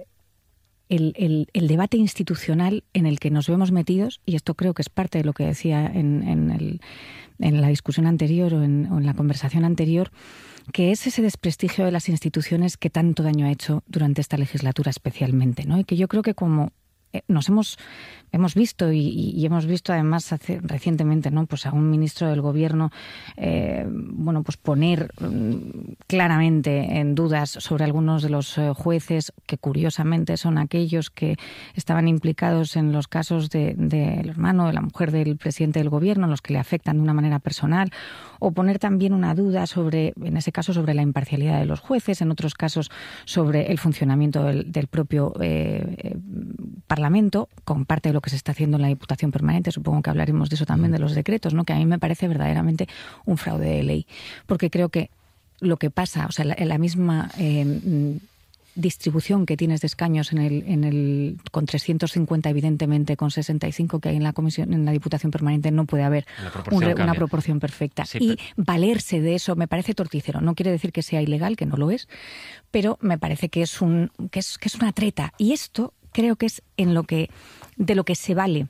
S2: El, el, el debate institucional en el que nos vemos metidos, y esto creo que es parte de lo que decía en, en, el, en la discusión anterior o en, o en la conversación anterior, que es ese desprestigio de las instituciones que tanto daño ha hecho durante esta legislatura especialmente, ¿no? Y que yo creo que como nos hemos hemos visto y, y hemos visto además hace, recientemente, ¿no? Pues a un ministro del gobierno eh, bueno, pues poner um, claramente en dudas sobre algunos de los uh, jueces que curiosamente son aquellos que estaban implicados en los casos del de, de hermano de la mujer del presidente del gobierno, los que le afectan de una manera personal, o poner también una duda sobre, en ese caso, sobre la imparcialidad de los jueces, en otros casos sobre el funcionamiento del, del propio eh, eh, Parlamento, con parte de lo que se está haciendo en la Diputación Permanente. Supongo que hablaremos de eso también, de los decretos, ¿no? Que a mí me parece verdaderamente un fraude de ley, porque creo que lo que pasa, o sea, la, la misma eh, distribución que tienes de escaños en el, en el con trescientos cincuenta, evidentemente, con sesenta y cinco que hay en la comisión, en la Diputación Permanente, no puede haber un, una proporción perfecta. Sí, y pero... valerse de eso me parece torticero. No quiere decir que sea ilegal, que no lo es, pero me parece que es un que es que es una treta. Y esto creo que es en lo que de lo que se vale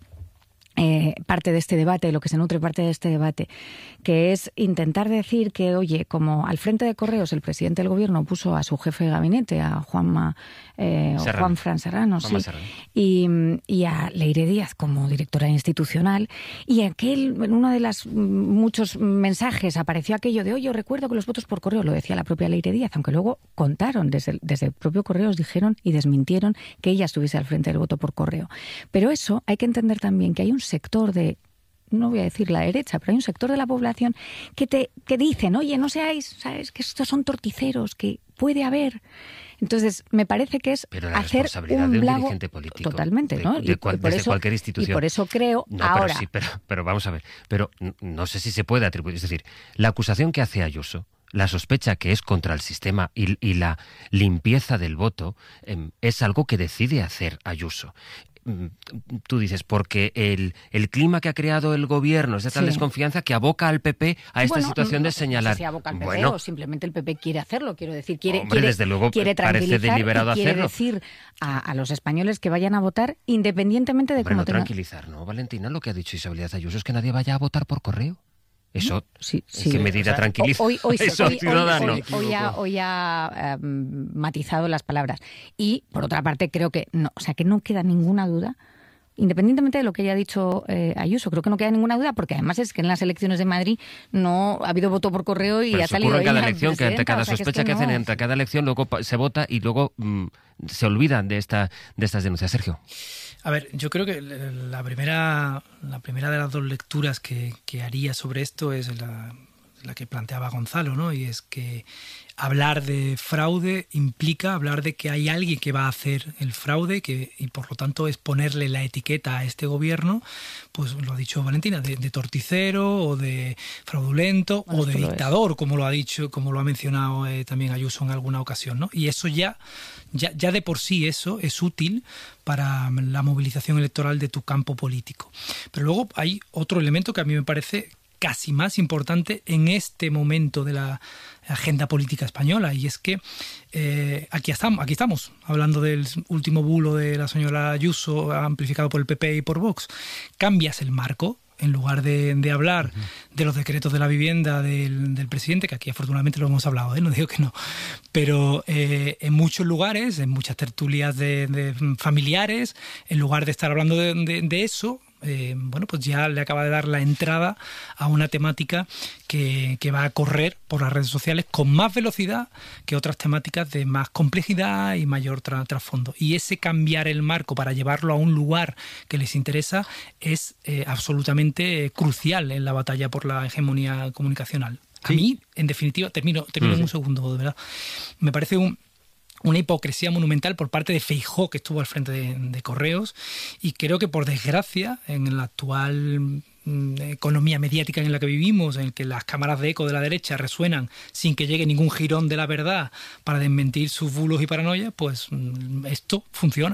S2: eh, parte de este debate, de lo que se nutre parte de este debate, que es intentar decir que, oye, como al frente de Correos el presidente del gobierno puso a su jefe de gabinete, a Juanma, eh, Juan Fran Serrano, sí, Serrano. Y, y a Leire Díaz como directora institucional, y aquel, en uno de los muchos mensajes apareció aquello de, oye, recuerdo que los votos por correo, lo decía la propia Leire Díaz, aunque luego contaron, desde el, desde el propio Correos dijeron y desmintieron que ella estuviese al frente del voto por correo. Pero eso hay que entender también que hay un sector de, no voy a decir la derecha, pero hay un sector de la población que te que dicen, oye, no seáis, sabes, que estos son torticeros, que puede haber. Entonces, me parece que es
S1: pero la
S2: hacer
S1: responsabilidad
S2: un
S1: de un
S2: blago
S1: dirigente político,
S2: totalmente,
S1: de,
S2: ¿no?
S1: De, de, cual,
S2: y por
S1: desde
S2: eso,
S1: cualquier institución.
S2: Y por eso creo
S1: no,
S2: ahora.
S1: Pero sí, pero, pero vamos a ver. Pero no sé si se puede atribuir. Es decir, la acusación que hace Ayuso, la sospecha que es contra el sistema y, y la limpieza del voto, eh, es algo que decide hacer Ayuso. tú dices, porque el, el clima que ha creado el gobierno es de tal
S2: Sí.
S1: desconfianza que aboca al P P a esta
S2: Bueno,
S1: situación
S2: no,
S1: de señalar.
S2: No sé si aboca al P P
S1: bueno,
S2: o simplemente el P P quiere hacerlo, quiero decir, quiere,
S1: Hombre,
S2: quiere,
S1: desde luego,
S2: quiere
S1: parece
S2: tranquilizar
S1: deliberado
S2: y quiere
S1: hacerlo.
S2: decir a, a los españoles que vayan a votar independientemente de
S1: hombre,
S2: cómo
S1: no
S2: tengan...
S1: tranquilizar, ¿no, Valentina? Lo que ha dicho Isabel Díaz Ayuso es que nadie vaya a votar por correo. Eso,
S2: sí,
S1: ¿en qué medida
S2: O sea,
S1: tranquiliza
S2: Hoy, hoy,
S1: eso
S2: hoy,
S1: al ciudadano?
S2: hoy- hoy ha, hoy ha, eh, matizado las palabras. Y, por otra parte, creo que no, o sea, que no queda ninguna duda, independientemente de lo que haya dicho eh, Ayuso, creo que no queda ninguna duda, porque además es que en las elecciones de Madrid no ha habido voto por correo y
S1: Pero
S2: ha
S1: eso
S2: salido
S1: ocurre en cada
S2: ella
S1: elección, que ante
S2: presidenta,
S1: cada
S2: o sea, que es
S1: sospecha
S2: que
S1: que, hacen,
S2: no.
S1: entre cada elección, luego pa- se vota y luego mm, se olvidan de esta de estas denuncias. Sergio.
S3: A ver, yo creo que la primera, la primera de las dos lecturas que, que haría sobre esto es la, la que planteaba Gonzalo, ¿no? Y es que hablar de fraude implica hablar de que hay alguien que va a hacer el fraude que, y por lo tanto es ponerle la etiqueta a este gobierno, pues lo ha dicho Valentina, de, de torticero o de fraudulento
S2: Bueno,
S3: o de
S2: esto lo es.
S3: dictador, como lo ha dicho, como lo ha mencionado eh, también Ayuso en alguna ocasión, ¿no? Y eso ya, ya, ya de por sí eso es útil para la movilización electoral de tu campo político. Pero luego hay otro elemento que a mí me parece casi más importante en este momento de la agenda política española, y es que eh, aquí estamos, aquí estamos hablando del último bulo de la señora Ayuso amplificado por el P P y por Vox. Cambias el marco. En lugar de, de hablar uh-huh. de los decretos de la vivienda del, del presidente, que aquí afortunadamente lo hemos hablado, ¿eh? No digo que no, pero eh, en muchos lugares, en muchas tertulias de, de familiares, en lugar de estar hablando de, de, de eso, eh, bueno, pues ya le acaba de dar la entrada a una temática que, que va a correr por las redes sociales con más velocidad que otras temáticas de más complejidad y mayor tra- trasfondo. Y ese cambiar el marco para llevarlo a un lugar que les interesa es eh, absolutamente crucial en la batalla por la hegemonía comunicacional. Sí. A mí, en definitiva, termino, termino sí. en un segundo, de verdad, me parece un... una hipocresía monumental por parte de Feijóo, que estuvo al frente de, de Correos, y creo que por desgracia en la actual mm, economía mediática en la que vivimos, en que las cámaras de eco de la derecha resuenan sin que llegue ningún jirón de la verdad para desmentir sus bulos y paranoias, pues mm, esto funciona.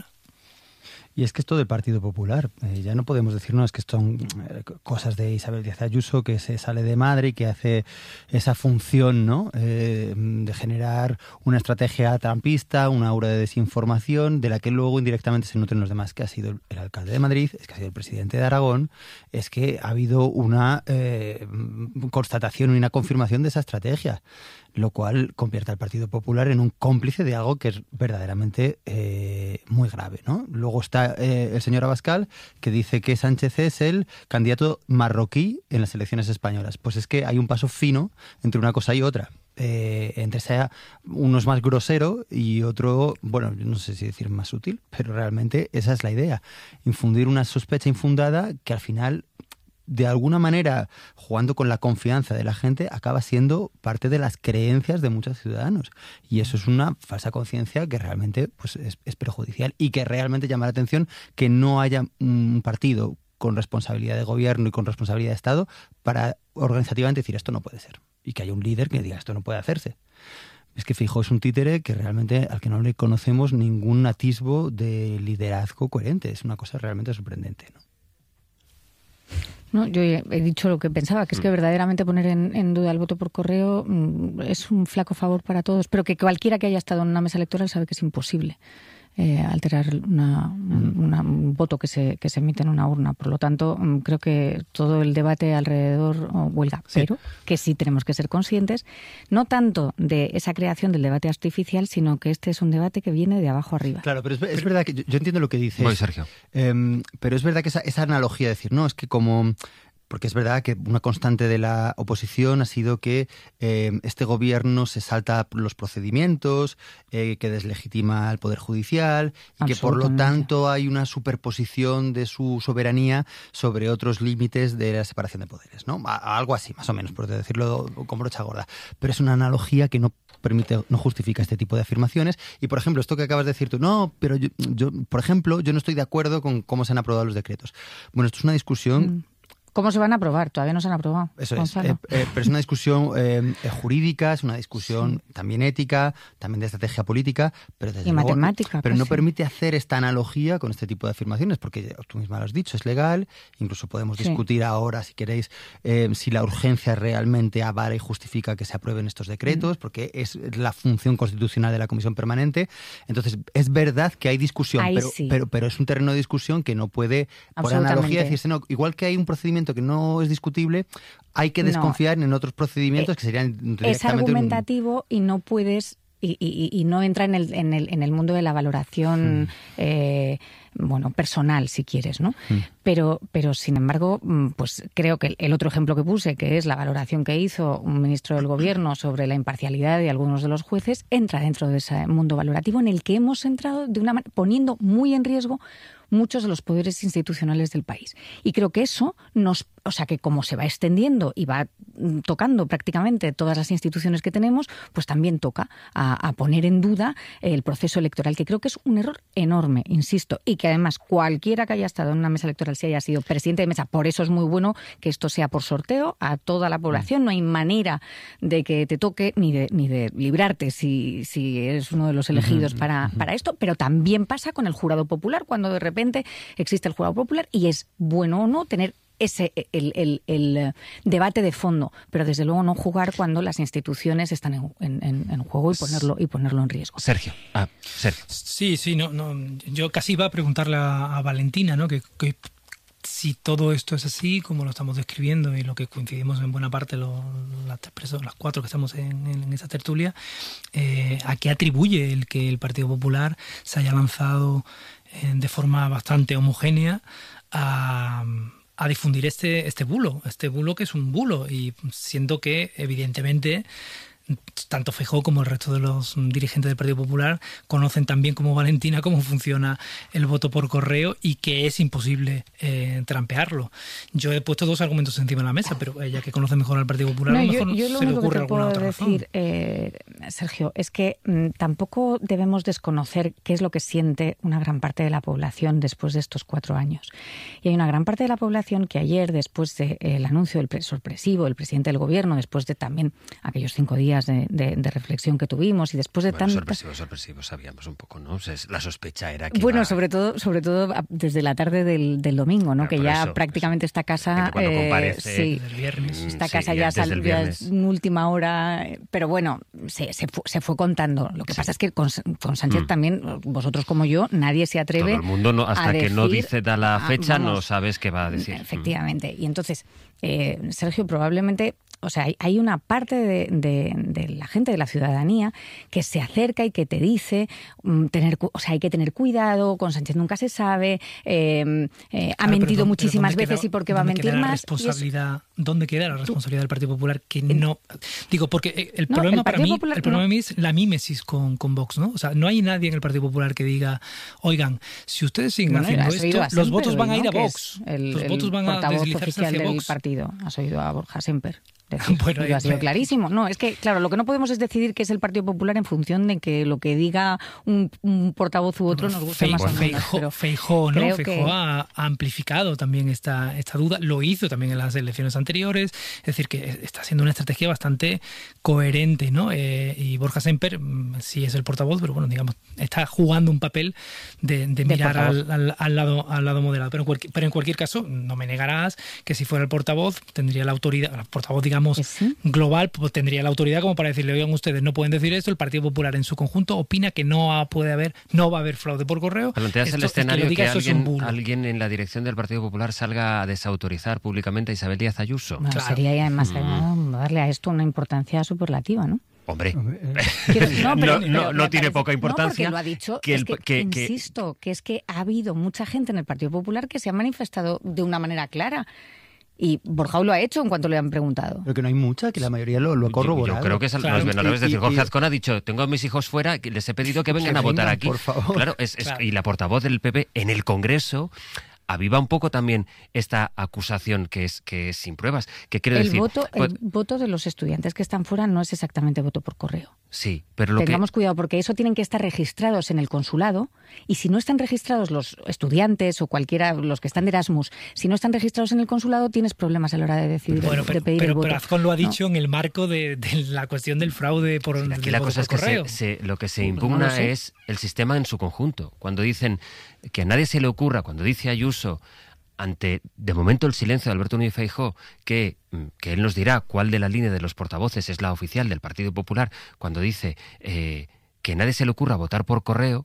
S4: Y es que esto del Partido Popular, eh, ya no podemos decirnos que son eh, cosas de Isabel Díaz Ayuso, que se sale de madre y que hace esa función, ¿no? Eh, de generar una estrategia trampista, una aura de desinformación, de la que luego indirectamente se nutren los demás, que ha sido el, el alcalde de Madrid, es que ha sido el presidente de Aragón, es que ha habido una eh, constatación y una confirmación de esa estrategia, lo cual convierte al Partido Popular en un cómplice de algo que es verdaderamente eh, muy grave, ¿no? Luego está eh, el señor Abascal, que dice que Sánchez es el candidato marroquí en las elecciones españolas. Pues es que hay un paso fino entre una cosa y otra. Eh, entre sea uno es más grosero y otro, bueno, no sé si decir más útil, pero realmente esa es la idea. Infundir una sospecha infundada que al final, de alguna manera, jugando con la confianza de la gente, acaba siendo parte de las creencias de muchos ciudadanos. Y eso es una falsa conciencia que realmente pues, es, es perjudicial y que realmente llama la atención que no haya un partido con responsabilidad de gobierno y con responsabilidad de Estado para organizativamente decir esto no puede ser. Y que haya un líder que diga esto no puede hacerse. Es que Feijóo es un títere que realmente al que no le conocemos ningún atisbo de liderazgo coherente. Es una cosa realmente sorprendente, ¿no?
S2: No, yo he dicho lo que pensaba, que es que verdaderamente poner en, en duda el voto por correo mmm, es un flaco favor para todos, pero que cualquiera que haya estado en una mesa electoral sabe que es imposible eh, alterar una, una, un voto que se, que se emite en una urna. Por lo tanto, mmm, creo que todo el debate alrededor oh, huelga, sí. Pero que sí tenemos que ser conscientes, no tanto de esa creación del debate artificial, sino que este es un debate que viene de abajo arriba.
S4: Claro, pero es, es verdad que yo, yo entiendo lo que dices.
S1: Voy, Sergio.
S4: Eh, pero es verdad que esa, esa analogía de decir, no, es que como... Porque es verdad que una constante de la oposición ha sido que eh, este gobierno se salta los procedimientos, eh, que deslegitima al Poder Judicial y que por lo tanto hay una superposición de su soberanía sobre otros límites de la separación de poderes, ¿no? A, algo así, más o menos, por decirlo con brocha gorda. Pero es una analogía que no permite, no justifica este tipo de afirmaciones. Y, por ejemplo, esto que acabas de decir tú, no, pero yo, yo por ejemplo, yo no estoy de acuerdo con cómo se han aprobado los decretos. Bueno, esto es una discusión... Mm.
S2: ¿Cómo se van a aprobar? Todavía no se han aprobado.
S4: Eso es. Eh, eh, pero es una discusión eh, jurídica, es una discusión sí. también ética, también de estrategia política, pero desde
S2: y
S4: luego,
S2: matemática.
S4: Pero
S2: casi.
S4: no permite hacer esta analogía con este tipo de afirmaciones, porque tú misma lo has dicho, es legal. Incluso podemos sí. discutir ahora, si queréis, eh, si la urgencia realmente avala y justifica que se aprueben estos decretos, mm. porque es la función constitucional de la Comisión Permanente. Entonces, es verdad que hay discusión, pero, sí. pero, pero es un terreno de discusión que no puede, por analogía, decirse, no, igual que hay un procedimiento que no es discutible, hay que desconfiar no. en otros procedimientos eh, que serían directamente...
S2: Es argumentativo un... y no puedes... Y, y, y no entra en el, en, el, en el mundo de la valoración mm. eh, bueno, personal, si quieres, ¿no? Mm. Pero, pero, sin embargo, pues creo que el otro ejemplo que puse, que es la valoración que hizo un ministro del Gobierno sobre la imparcialidad de algunos de los jueces, entra dentro de ese mundo valorativo en el que hemos entrado de una manera, poniendo muy en riesgo muchos de los poderes institucionales del país. Y creo que eso nos, o sea, que como se va extendiendo y va tocando prácticamente todas las instituciones que tenemos, pues también toca a, a poner en duda el proceso electoral, que creo que es un error enorme, insisto, y que además cualquiera que haya estado en una mesa electoral, si haya sido presidente de mesa, por eso es muy bueno que esto sea por sorteo a toda la población. No hay manera de que te toque ni de, ni de librarte si, si eres uno de los elegidos uh-huh, para, uh-huh. para esto, pero también pasa con el jurado popular, cuando de repente existe el jurado popular y es bueno o no tener ese el, el, el debate de fondo, pero desde luego no jugar cuando las instituciones están en, en, en juego y ponerlo y ponerlo en riesgo.
S1: Sergio, ah, Sergio.
S3: Sí, sí, no, no, yo casi iba a preguntarle a, a Valentina, ¿no? Que, que si todo esto es así, como lo estamos describiendo y lo que coincidimos en buena parte lo, las tres personas, las cuatro que estamos en, en, en esa tertulia, eh, ¿a qué atribuye el que el Partido Popular se haya lanzado eh, de forma bastante homogénea a a difundir este, este bulo, este bulo que es un bulo? Y siento que, evidentemente, tanto Feijóo como el resto de los dirigentes del Partido Popular conocen tan bien como Valentina cómo funciona el voto por correo y que es imposible eh, trampearlo. Yo he puesto dos argumentos encima de la mesa, pero ella, que conoce mejor al Partido Popular,
S2: no,
S3: a lo mejor
S2: yo, yo
S3: se
S2: lo
S3: le ocurre
S2: que te
S3: alguna
S2: puedo
S3: otra
S2: decir,
S3: razón.
S2: Eh, Sergio, es que mmm, tampoco debemos desconocer qué es lo que siente una gran parte de la población después de estos cuatro años. Y hay una gran parte de la población que ayer, después del de, eh, anuncio del sorpresivo del presidente del Gobierno, después de también aquellos cinco días de, de, de reflexión que tuvimos y después de
S1: bueno,
S2: tantas...
S1: sorpresivo, sorpresivo, sabíamos un poco, ¿no? O sea, la sospecha era que
S2: Bueno,
S1: iba...
S2: sobre todo sobre todo desde la tarde del, del domingo, ¿no? Claro, que ya eso, prácticamente eso. esta casa...
S1: Cuando
S2: eh,
S1: comparece...
S2: Sí,
S3: el viernes.
S2: Esta
S1: sí,
S2: casa ya salió en última hora, pero bueno, se, se, fue, se fue contando. Lo que sí. pasa es que con, con Sánchez mm. también, vosotros como yo, nadie se atreve
S1: Todo el mundo no, hasta
S2: a
S1: que
S2: decir,
S1: no dice da la fecha,
S2: vamos,
S1: no sabes qué va a decir.
S2: Efectivamente. Y entonces, eh, Sergio, probablemente... O sea, hay, hay una parte de, de, de la gente, de la ciudadanía, que se acerca y que te dice, um, tener, o sea, hay que tener cuidado, con Sánchez nunca se sabe, eh, eh, ha claro, mentido muchísimas veces queda, y por qué va a mentir
S3: queda
S2: más.
S3: La responsabilidad, es... ¿Dónde queda la responsabilidad del Partido Popular? Que no... Digo, porque el
S2: no,
S3: problema
S2: el
S3: para mí,
S2: Popular,
S3: el problema
S2: no.
S3: mí es la mímesis con, con Vox, ¿no? O sea, no hay nadie en el Partido Popular que diga, oigan, si ustedes siguen bueno, haciendo esto,
S2: a
S3: los votos van
S2: ¿no?
S3: a ir a Vox.
S2: El,
S3: los
S2: el
S3: votos van a deslizarse hacia
S2: del
S3: Vox.
S2: partido. Has oído a Borja Semper. Decir,
S3: bueno,
S2: ha sido clarísimo. No, es que, claro, lo que no podemos es decidir qué es el Partido Popular en función de que lo que diga un, un portavoz u otro nos guste
S3: Fe,
S2: más o menos.
S3: Feijó, Feijó, ¿no? Feijó que... ha, ha amplificado también esta, esta duda. Lo hizo también en las elecciones anteriores. Es decir, que está siendo una estrategia bastante coherente, ¿no? Eh, y Borja Semper sí es el portavoz, pero bueno, digamos, está jugando un papel de, de, de mirar al, al, al, lado, al lado moderado. Pero en, cualquier, pero en cualquier caso, no me negarás que si fuera el portavoz, tendría la autoridad, el portavoz, digamos, ¿sí? global, pues tendría la autoridad como para decirle, oigan, ustedes no pueden decir esto. El Partido Popular en su conjunto opina que no puede haber, no va a haber fraude por correo.
S1: Planteas el escenario que, diga, que alguien, alguien en la dirección del Partido Popular salga a desautorizar públicamente a Isabel Díaz Ayuso.
S2: Bueno,
S1: claro.
S2: Sería además mm. darle a esto una importancia superlativa, ¿no?
S1: Hombre,
S2: Quiero, no, pero,
S1: no, no,
S2: pero
S1: no tiene
S2: parece,
S1: poca importancia.
S2: No, porque lo ha dicho.
S1: Que
S2: es
S1: el,
S2: que,
S1: que, que,
S2: insisto, que es que ha habido mucha gente en el Partido Popular que se ha manifestado de una manera clara. Y Borja lo ha hecho en cuanto le han preguntado.
S4: Pero que no hay mucha, que la mayoría lo, lo ha corroborado.
S1: Yo, yo creo que es al
S4: claro.
S1: revés. Es decir, Jorge Azcón ha dicho, tengo a mis hijos fuera, les he pedido que vengan
S4: que
S1: a votar
S4: vengan,
S1: aquí.
S4: Por favor.
S1: Claro, es,
S3: claro.
S1: Es, y la portavoz del P P en el Congreso aviva un poco también esta acusación que es que es sin pruebas. Que quiero
S2: el
S1: decir,
S2: voto,
S1: pues,
S2: el voto de los estudiantes que están fuera no es exactamente voto por correo.
S1: Sí, pero lo
S2: Tengamos
S1: que...
S2: cuidado, porque eso tienen que estar registrados en el consulado, y si no están registrados los estudiantes o cualquiera, los que están de Erasmus, si no están registrados en el consulado, tienes problemas a la hora de decidir,
S3: bueno,
S2: de
S3: pero,
S2: pedir
S3: pero,
S2: el voto.
S3: pero Azcón lo ha dicho,
S2: ¿no?,
S3: en el marco de, de la cuestión del fraude por,
S1: sí, aquí
S3: del
S1: la
S3: voto
S1: cosa es
S3: por
S1: que
S3: correo.
S1: se, se, lo que se
S2: No
S1: impugna
S2: lo sé.
S1: es el sistema en su conjunto. Cuando dicen que a nadie se le ocurra, cuando dice Ayuso, ante, de momento, el silencio de Alberto Núñez Feijóo, que, que él nos dirá cuál de la línea de los portavoces es la oficial del Partido Popular, cuando dice eh, que a nadie se le ocurra votar por correo,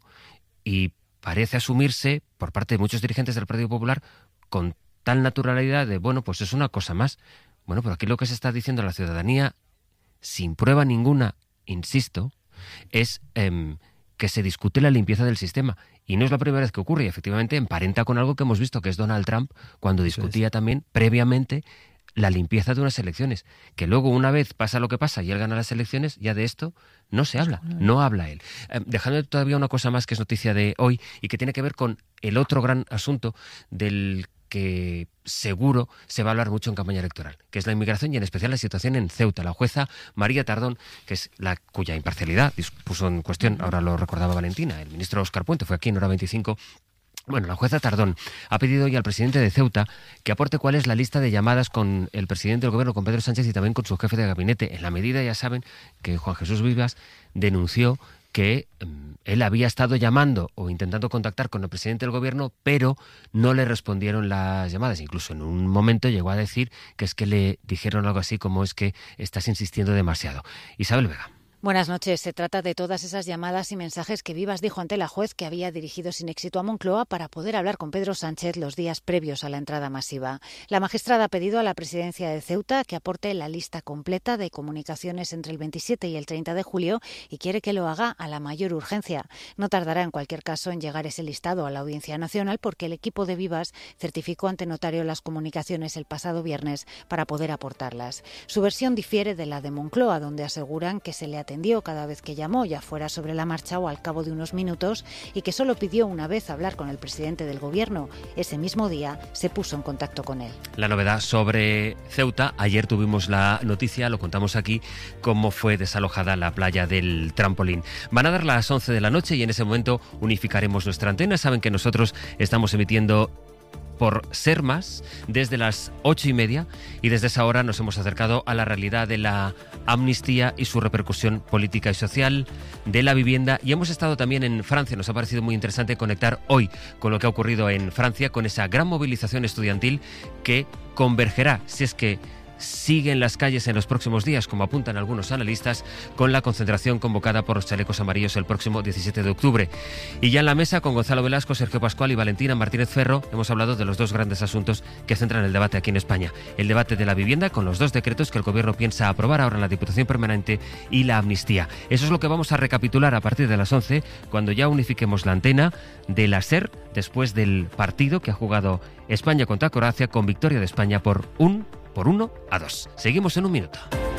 S1: y parece asumirse por parte de muchos dirigentes del Partido Popular con tal naturalidad de, bueno, pues es una cosa más. Bueno, pero aquí lo que se está diciendo a la ciudadanía, sin prueba ninguna, insisto, es eh, que se discute la limpieza del sistema. Y no es la primera vez que ocurre, y efectivamente emparenta con algo que hemos visto, que es Donald Trump, cuando discutía también previamente la limpieza de unas elecciones. Que luego, una vez pasa lo que pasa y él gana las elecciones, ya de esto no se habla, no habla él. Eh, dejando todavía una cosa más que es noticia de hoy y que tiene que ver con el otro gran asunto del que seguro se va a hablar mucho en campaña electoral, que es la inmigración y en especial la situación en Ceuta. La jueza María Tardón, que es la cuya imparcialidad puso en cuestión, ahora lo recordaba Valentina, el ministro Óscar Puente fue aquí en Hora veinticinco. Bueno, la jueza Tardón ha pedido hoy al presidente de Ceuta que aporte cuál es la lista de llamadas con el presidente del gobierno, con Pedro Sánchez, y también con su jefe de gabinete, en la medida, ya saben, que Juan Jesús Vivas denunció que um, él había estado llamando o intentando contactar con el presidente del gobierno, pero no le respondieron las llamadas. Incluso en un momento llegó a decir que es que le dijeron algo así como es que estás insistiendo demasiado. Isabel Vega.
S16: Buenas noches. Se trata de todas esas llamadas y mensajes que Vivas dijo ante la juez que había dirigido sin éxito a Moncloa para poder hablar con Pedro Sánchez los días previos a la entrada masiva. La magistrada ha pedido a la presidencia de Ceuta que aporte la lista completa de comunicaciones entre el veintisiete y el treinta de julio y quiere que lo haga a la mayor urgencia. No tardará en cualquier caso en llegar ese listado a la Audiencia Nacional porque el equipo de Vivas certificó ante notario las comunicaciones el pasado viernes para poder aportarlas. Su versión difiere de la de Moncloa, donde aseguran que se le atendió cada vez que llamó, ya fuera sobre la marcha o al cabo de unos minutos, y que solo pidió una vez hablar con el presidente del gobierno. Ese mismo día se puso en contacto con él.
S1: La novedad sobre Ceuta, ayer tuvimos la noticia, lo contamos aquí, cómo fue desalojada la playa del Trampolín. Van a dar las once de la noche y en ese momento unificaremos nuestra antena. Saben que nosotros estamos emitiendo por Ser Más desde las ocho y media, y desde esa hora nos hemos acercado a la realidad de la amnistía y su repercusión política y social, de la vivienda, y hemos estado también en Francia. Nos ha parecido muy interesante conectar hoy con lo que ha ocurrido en Francia, con esa gran movilización estudiantil que convergerá, si es que sigue en las calles en los próximos días, como apuntan algunos analistas, con la concentración convocada por los chalecos amarillos el próximo diecisiete de octubre. Y ya en la mesa, con Gonzalo Velasco, Sergio Pascual y Valentina Martínez Ferro, hemos hablado de los dos grandes asuntos que centran el debate aquí en España. El debate de la vivienda, con los dos decretos que el Gobierno piensa aprobar ahora en la Diputación Permanente, y la amnistía. Eso es lo que vamos a recapitular a partir de las once, cuando ya unifiquemos la antena de la SER, después del partido que ha jugado España contra Croacia, con victoria de España por un por uno a dos. Seguimos en un minuto.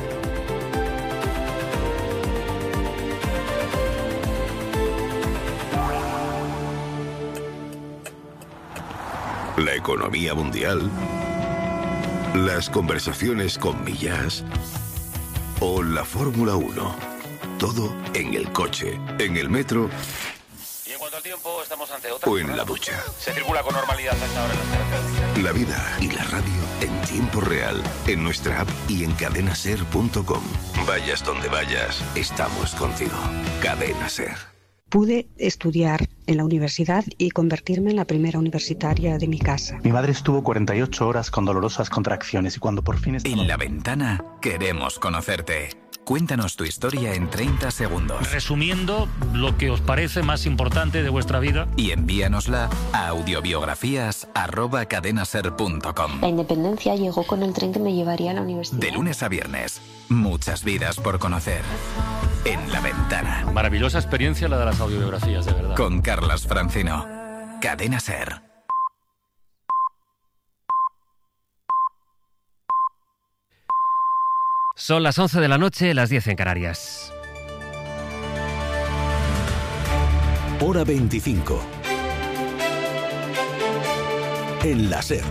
S17: La economía mundial, las conversaciones con Millás o la Fórmula uno. Todo en el coche, en el metro
S18: tiempo estamos ante otra.
S17: O en la ducha.
S18: Se circula con normalidad hasta ahora en las carreteras.
S17: La vida y la radio en tiempo real, en nuestra app y en cadena ser punto com. Vayas donde vayas, estamos contigo. Cadena Ser.
S19: Pude estudiar en la universidad y convertirme en la primera universitaria de mi casa.
S20: Mi madre estuvo cuarenta y ocho horas con dolorosas contracciones y cuando por fin... Estaba...
S21: En La Ventana queremos conocerte. Cuéntanos tu historia en treinta segundos.
S22: Resumiendo lo que os parece más importante de vuestra vida.
S21: Y envíanosla a audiobiografías arroba cadenaser punto com.
S23: La independencia llegó con el tren que me llevaría a la universidad.
S21: De lunes a viernes, muchas vidas por conocer. En La Ventana.
S22: Maravillosa experiencia la de las audiobiografías, de verdad.
S21: Con Carlas Francino. Cadena Ser.
S1: Son las once de la noche, las diez en Canarias.
S17: Hora veinticinco.
S5: en la SER.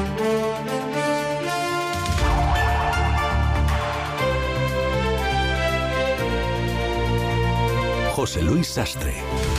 S5: José Luis Sastre.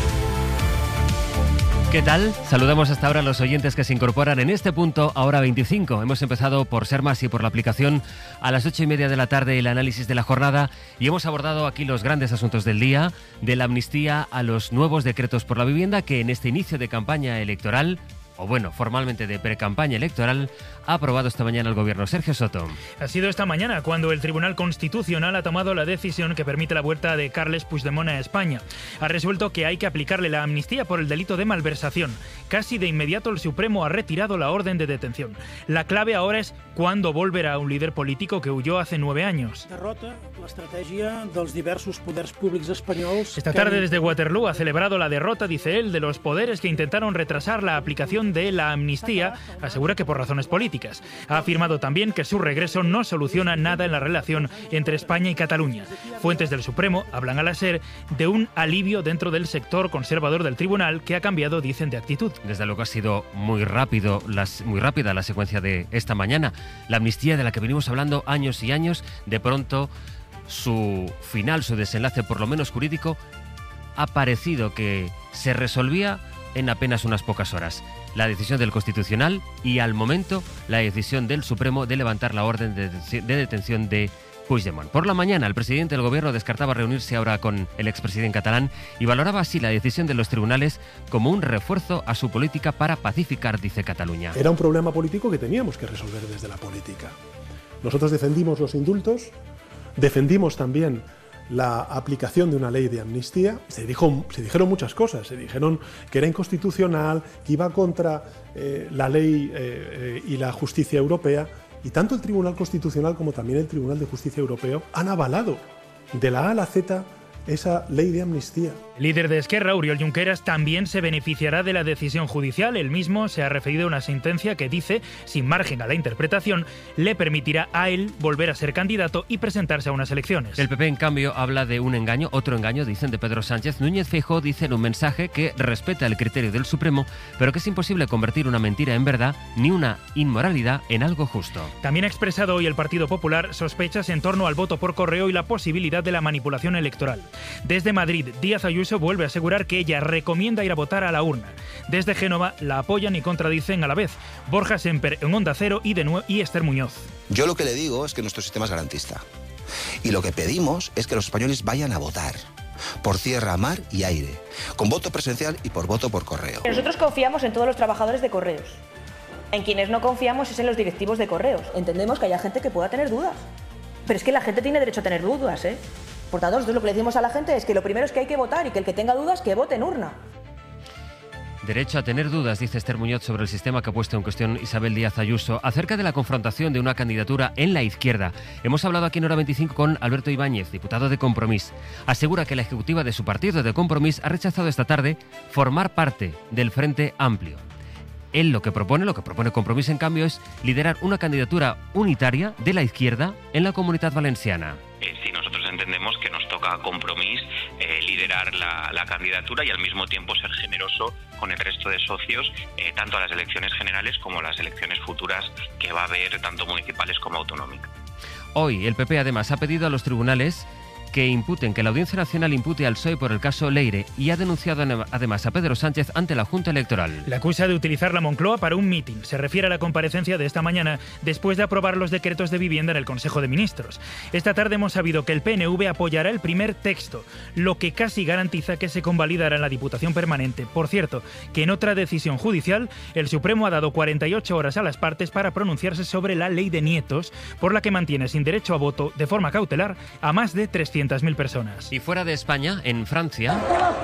S1: ¿Qué tal? Saludamos hasta ahora a los oyentes que se incorporan en este punto, ahora veinticinco. Hemos empezado por Ser Más y por la aplicación a las ocho y media de la tarde el análisis de la jornada y hemos abordado aquí los grandes asuntos del día, de la amnistía a los nuevos decretos por la vivienda que en este inicio de campaña electoral, o bueno, formalmente de pre-campaña electoral, ha aprobado esta mañana el Gobierno. Sergio Soto.
S6: Ha sido esta mañana cuando el Tribunal Constitucional ha tomado la decisión que permite la vuelta de Carles Puigdemont a España. Ha resuelto que hay que aplicarle la amnistía por el delito de malversación. Casi de inmediato el Supremo ha retirado la orden de detención. La clave ahora es cuándo volverá un líder político que huyó hace nueve años.
S7: Derrota la estrategia de los diversos poderes públicos españoles.
S6: Esta tarde desde Waterloo ha celebrado la derrota, dice él, de los poderes que intentaron retrasar la aplicación de la amnistía. Asegura que por razones políticas. Ha afirmado también que su regreso no soluciona nada en la relación entre España y Cataluña. Fuentes del Supremo hablan a la SER de un alivio dentro del sector conservador del tribunal que ha cambiado, dicen, de actitud.
S1: Desde luego ha sido muy rápido, las, muy rápida la secuencia de esta mañana. La amnistía de la que venimos hablando años y años, de pronto su final, su desenlace, por lo menos jurídico, ha parecido que se resolvía en apenas unas pocas horas. La decisión del Constitucional y, al momento, la decisión del Supremo de levantar la orden de, de detención de Puigdemont. Por la mañana, el presidente del Gobierno descartaba reunirse ahora con el expresidente catalán y valoraba así la decisión de los tribunales como un refuerzo a su política para pacificar, dice Cataluña.
S24: Era un problema político que teníamos que resolver desde la política. Nosotros defendimos los indultos, defendimos también la aplicación de una ley de amnistía. Se dijo, se dijeron muchas cosas, se dijeron que era inconstitucional, que iba contra eh, la ley eh, eh, y la justicia europea, y tanto el Tribunal Constitucional como también el Tribunal de Justicia Europeo han avalado de la A a la Z esa ley de amnistía.
S6: El líder de Esquerra, Oriol Junqueras, también se beneficiará de la decisión judicial. Él mismo se ha referido a una sentencia que dice, sin margen a la interpretación, le permitirá a él volver a ser candidato y presentarse a unas elecciones.
S1: El P P, en cambio, habla de un engaño, otro engaño, dicen, de Pedro Sánchez. Núñez Feijóo dice en un mensaje que respeta el criterio del Supremo, pero que es imposible convertir una mentira en verdad ni una inmoralidad en algo justo.
S6: También ha expresado hoy el Partido Popular sospechas en torno al voto por correo y la posibilidad de la manipulación electoral. Desde Madrid, Díaz Ayuso vuelve a asegurar que ella recomienda ir a votar a la urna. Desde Génova la apoyan y contradicen a la vez. Borja Semper en Onda Cero y, de nue- y Esther Muñoz.
S12: Yo lo que le digo es que nuestro sistema es garantista. Y lo que pedimos es que los españoles vayan a votar. Por tierra, mar y aire. Con voto presencial y por voto por correo.
S13: Nosotros confiamos en todos los trabajadores de correos. En quienes no confiamos es en los directivos de correos. Entendemos que haya gente que pueda tener dudas. Pero es que la gente tiene derecho a tener dudas, ¿eh? Por tanto, nosotros lo que le decimos a la gente es que lo primero es que hay que votar y que el que tenga dudas, que vote en urna.
S1: Derecho a tener dudas, dice Esther Muñoz, sobre el sistema que ha puesto en cuestión Isabel Díaz Ayuso, acerca de la confrontación de una candidatura en la izquierda. Hemos hablado aquí en Hora veinticinco con Alberto Ibáñez, diputado de Compromís. Asegura que la ejecutiva de su partido de Compromís ha rechazado esta tarde formar parte del Frente Amplio. Él lo que propone, lo que propone Compromís, en cambio, es liderar una candidatura unitaria de la izquierda en la Comunitat Valenciana.
S25: Eh, sí, nosotros entendemos que nos toca a Compromís eh, liderar la, la candidatura y al mismo tiempo ser generoso con el resto de socios, eh, tanto a las elecciones generales como a las elecciones futuras que va a haber, tanto municipales como autonómicas.
S1: Hoy el P P además ha pedido a los tribunales que imputen, que la Audiencia Nacional impute al P S O E por el caso Leire y ha denunciado además a Pedro Sánchez ante la Junta Electoral.
S6: Le acusa de utilizar la Moncloa para un mitin. Se refiere a la comparecencia de esta mañana después de aprobar los decretos de vivienda en el Consejo de Ministros. Esta tarde hemos sabido que el P N V apoyará el primer texto, lo que casi garantiza que se convalidará en la Diputación Permanente. Por cierto, que en otra decisión judicial, el Supremo ha dado cuarenta y ocho horas a las partes para pronunciarse sobre la ley de nietos, por la que mantiene sin derecho a voto de forma cautelar a más de trescientas mil personas.
S1: Y fuera de España, en Francia,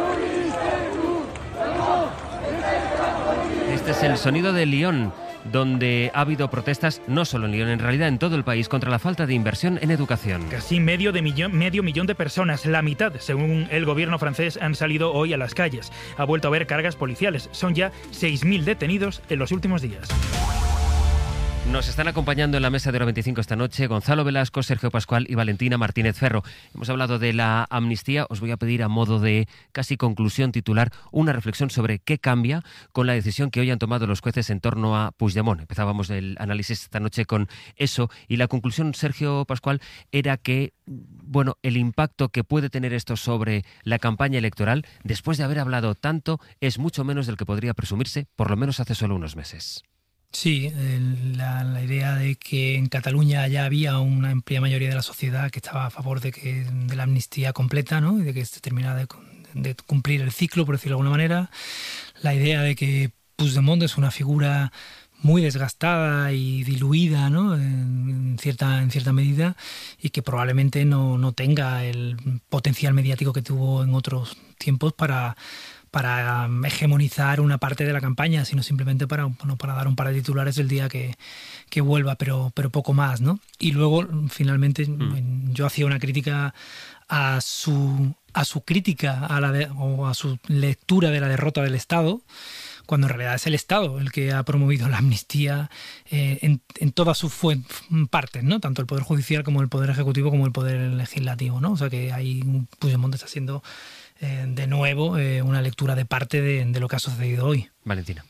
S1: este es el sonido de Lyon, donde ha habido protestas no solo en Lyon, en realidad en todo el país, contra la falta de inversión en educación.
S6: Casi medio, de millón, medio millón de personas, la mitad, según el gobierno francés, han salido hoy a las calles. Ha vuelto a haber cargas policiales. Son ya seis mil detenidos en los últimos días.
S1: Nos están acompañando en la mesa de Hora veinticinco esta noche Gonzalo Velasco, Sergio Pascual y Valentina Martínez Ferro. Hemos hablado de la amnistía. Os voy a pedir, a modo de casi conclusión titular, una reflexión sobre qué cambia con la decisión que hoy han tomado los jueces en torno a Puigdemont. Empezábamos el análisis esta noche con eso y la conclusión, Sergio Pascual, era que bueno, el impacto que puede tener esto sobre la campaña electoral, después de haber hablado tanto, es mucho menos del que podría presumirse, por lo menos hace solo unos meses.
S3: Sí, la, la idea de que en Cataluña ya había una amplia mayoría de la sociedad que estaba a favor de que de la amnistía completa, ¿no? Y de que se terminara de, de cumplir el ciclo, por decirlo de alguna manera. La idea de que Puigdemont es una figura muy desgastada y diluida, ¿no? en, cierta, en cierta medida, y que probablemente no, no tenga el potencial mediático que tuvo en otros tiempos para... para hegemonizar una parte de la campaña, sino simplemente para, bueno, para dar un par de titulares el día que, que vuelva, pero, pero poco más, ¿no? Y luego, finalmente, mm. yo hacía una crítica a su, a su crítica a la de, o a su lectura de la derrota del Estado, cuando en realidad es el Estado el que ha promovido la amnistía eh, en, en todas sus partes, ¿no? Tanto el Poder Judicial como el Poder Ejecutivo como el Poder Legislativo, ¿no? O sea que ahí Puigdemont está haciendo Eh, de nuevo eh, una lectura de parte de, de lo que ha sucedido hoy.
S1: Valentina.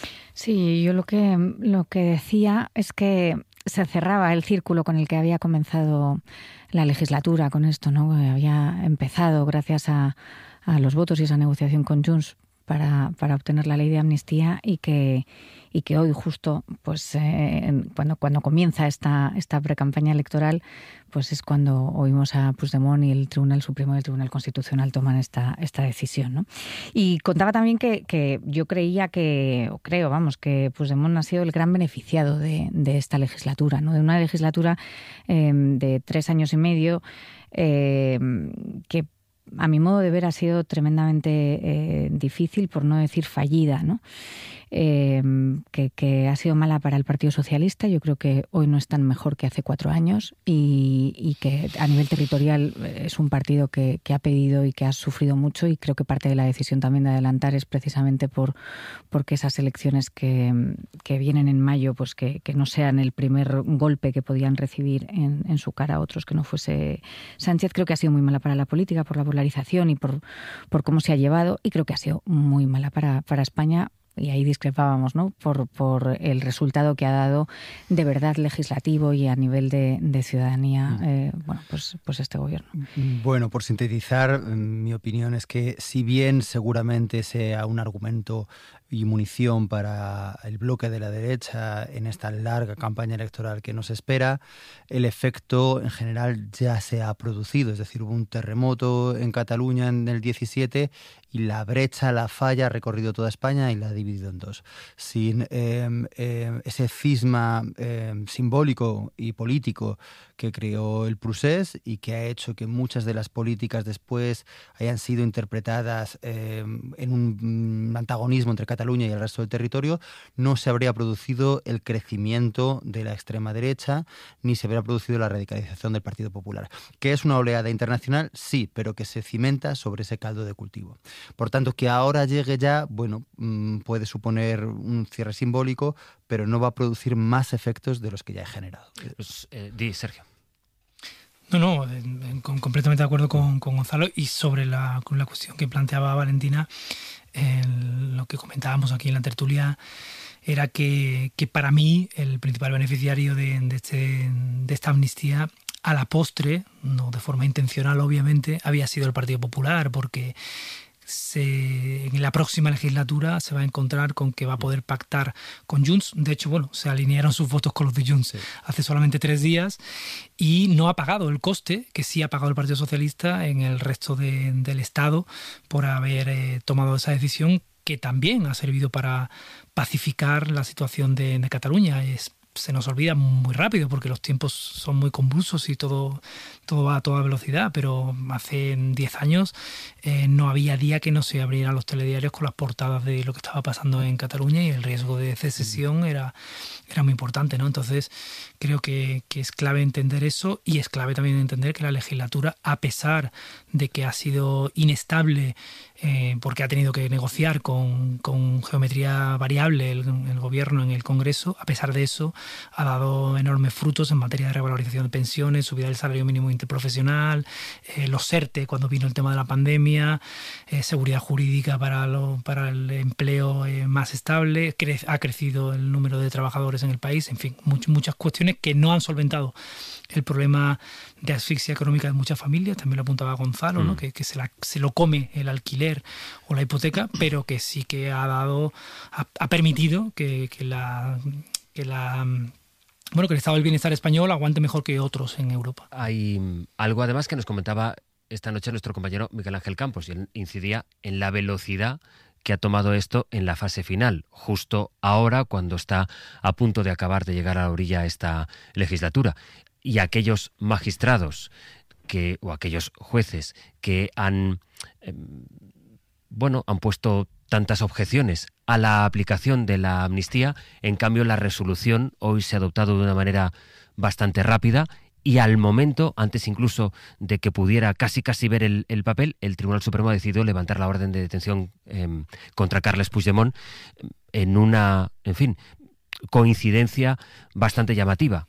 S2: Sí, yo lo que, lo que decía es que se cerraba el círculo con el que había comenzado la legislatura con esto, ¿no? Había empezado gracias a, a los votos y esa negociación con Junts para, para obtener la ley de amnistía y que, y que hoy justo pues eh, cuando, cuando comienza esta, esta precampaña electoral pues es cuando oímos a Puigdemont y el Tribunal Supremo y el Tribunal Constitucional toman esta, esta decisión, ¿no? Y contaba también que, que yo creía que, o creo, vamos, que Puigdemont ha sido el gran beneficiado de, de esta legislatura, ¿no? De una legislatura eh, de tres años y medio eh, que a mi modo de ver ha sido tremendamente eh, difícil, por no decir fallida, ¿no? Eh, que, que ha sido mala para el Partido Socialista. Yo creo que hoy no es tan mejor que hace cuatro años y, y que a nivel territorial es un partido que, que ha pedido y que ha sufrido mucho, y creo que parte de la decisión también de adelantar es precisamente por porque esas elecciones que, que vienen en mayo pues que, que no sean el primer golpe que podían recibir en, en su cara otros que no fuese Sánchez. Creo que ha sido muy mala para la política por la polarización y por, por cómo se ha llevado, y creo que ha sido muy mala para, para España. Y ahí discrepábamos, ¿no? Por, por el resultado que ha dado de verdad legislativo y a nivel de, de ciudadanía, eh, bueno, pues, pues este gobierno.
S4: Bueno, por sintetizar, mi opinión es que si bien seguramente sea un argumento y munición para el bloque de la derecha en esta larga campaña electoral que nos espera, el efecto en general ya se ha producido. Es decir, hubo un terremoto en Cataluña en el diecisiete y la brecha, la falla ha recorrido toda España y la ha dividido en dos. Sin eh, eh, ese cisma eh, simbólico y político que creó el procés y que ha hecho que muchas de las políticas después hayan sido interpretadas eh, en un antagonismo entre Cataluña y el resto del territorio, no se habría producido el crecimiento de la extrema derecha ni se habría producido la radicalización del Partido Popular. ¿Que es una oleada internacional? Sí, pero que se cimenta sobre ese caldo de cultivo. Por tanto, que ahora llegue ya, bueno, puede suponer un cierre simbólico, pero no va a producir más efectos de los que ya he generado.
S1: Pues, eh, di, Sergio.
S3: No, no, en, en, completamente de acuerdo con, con Gonzalo, y sobre la, con la cuestión que planteaba Valentina, el, lo que comentábamos aquí en la tertulia era que, que para mí el principal beneficiario de, de, este, de esta amnistía a la postre, no de forma intencional obviamente, había sido el Partido Popular, porque Se, en la próxima legislatura se va a encontrar con que va a poder pactar con Junts. De hecho, bueno, se alinearon sus votos con los de Junts sí. hace solamente tres días y no ha pagado el coste que sí ha pagado el Partido Socialista en el resto de, del Estado por haber eh, tomado esa decisión, que también ha servido para pacificar la situación de, de Cataluña. Es se nos olvida muy rápido porque los tiempos son muy convulsos y todo, todo va a toda velocidad, pero hace diez años eh, no había día que no se abrieran los telediarios con las portadas de lo que estaba pasando en Cataluña, y el riesgo de secesión era, era muy importante, ¿no? Entonces creo que, que es clave entender eso, y es clave también entender que la legislatura, a pesar de que ha sido inestable eh, porque ha tenido que negociar con, con geometría variable el, el gobierno en el Congreso. A pesar de eso, ha dado enormes frutos en materia de revalorización de pensiones, subida del salario mínimo interprofesional, eh, los ERTE cuando vino el tema de la pandemia, eh, seguridad jurídica para, lo, para el empleo eh, más estable, cre- ha crecido el número de trabajadores en el país, en fin, much, muchas cuestiones que no han solventado el problema de asfixia económica de muchas familias, también lo apuntaba Gonzalo, mm. ¿no? que, que se, la, se lo come el alquiler o la hipoteca, pero que sí que ha dado, ha, ha permitido que, que la... Que la bueno, que el estado del bienestar español aguante mejor que otros en Europa.
S1: Hay algo además que nos comentaba esta noche nuestro compañero Miguel Ángel Campos, y él incidía en la velocidad que ha tomado esto en la fase final, justo ahora cuando está a punto de acabar de llegar a la orilla esta legislatura. Y aquellos magistrados que o aquellos jueces que han eh, bueno, han puesto tantas objeciones a la aplicación de la amnistía, en cambio la resolución hoy se ha adoptado de una manera bastante rápida y al momento, antes incluso de que pudiera casi casi ver el, el papel, el Tribunal Supremo ha decidido levantar la orden de detención eh, contra Carles Puigdemont en una, en fin, coincidencia bastante llamativa.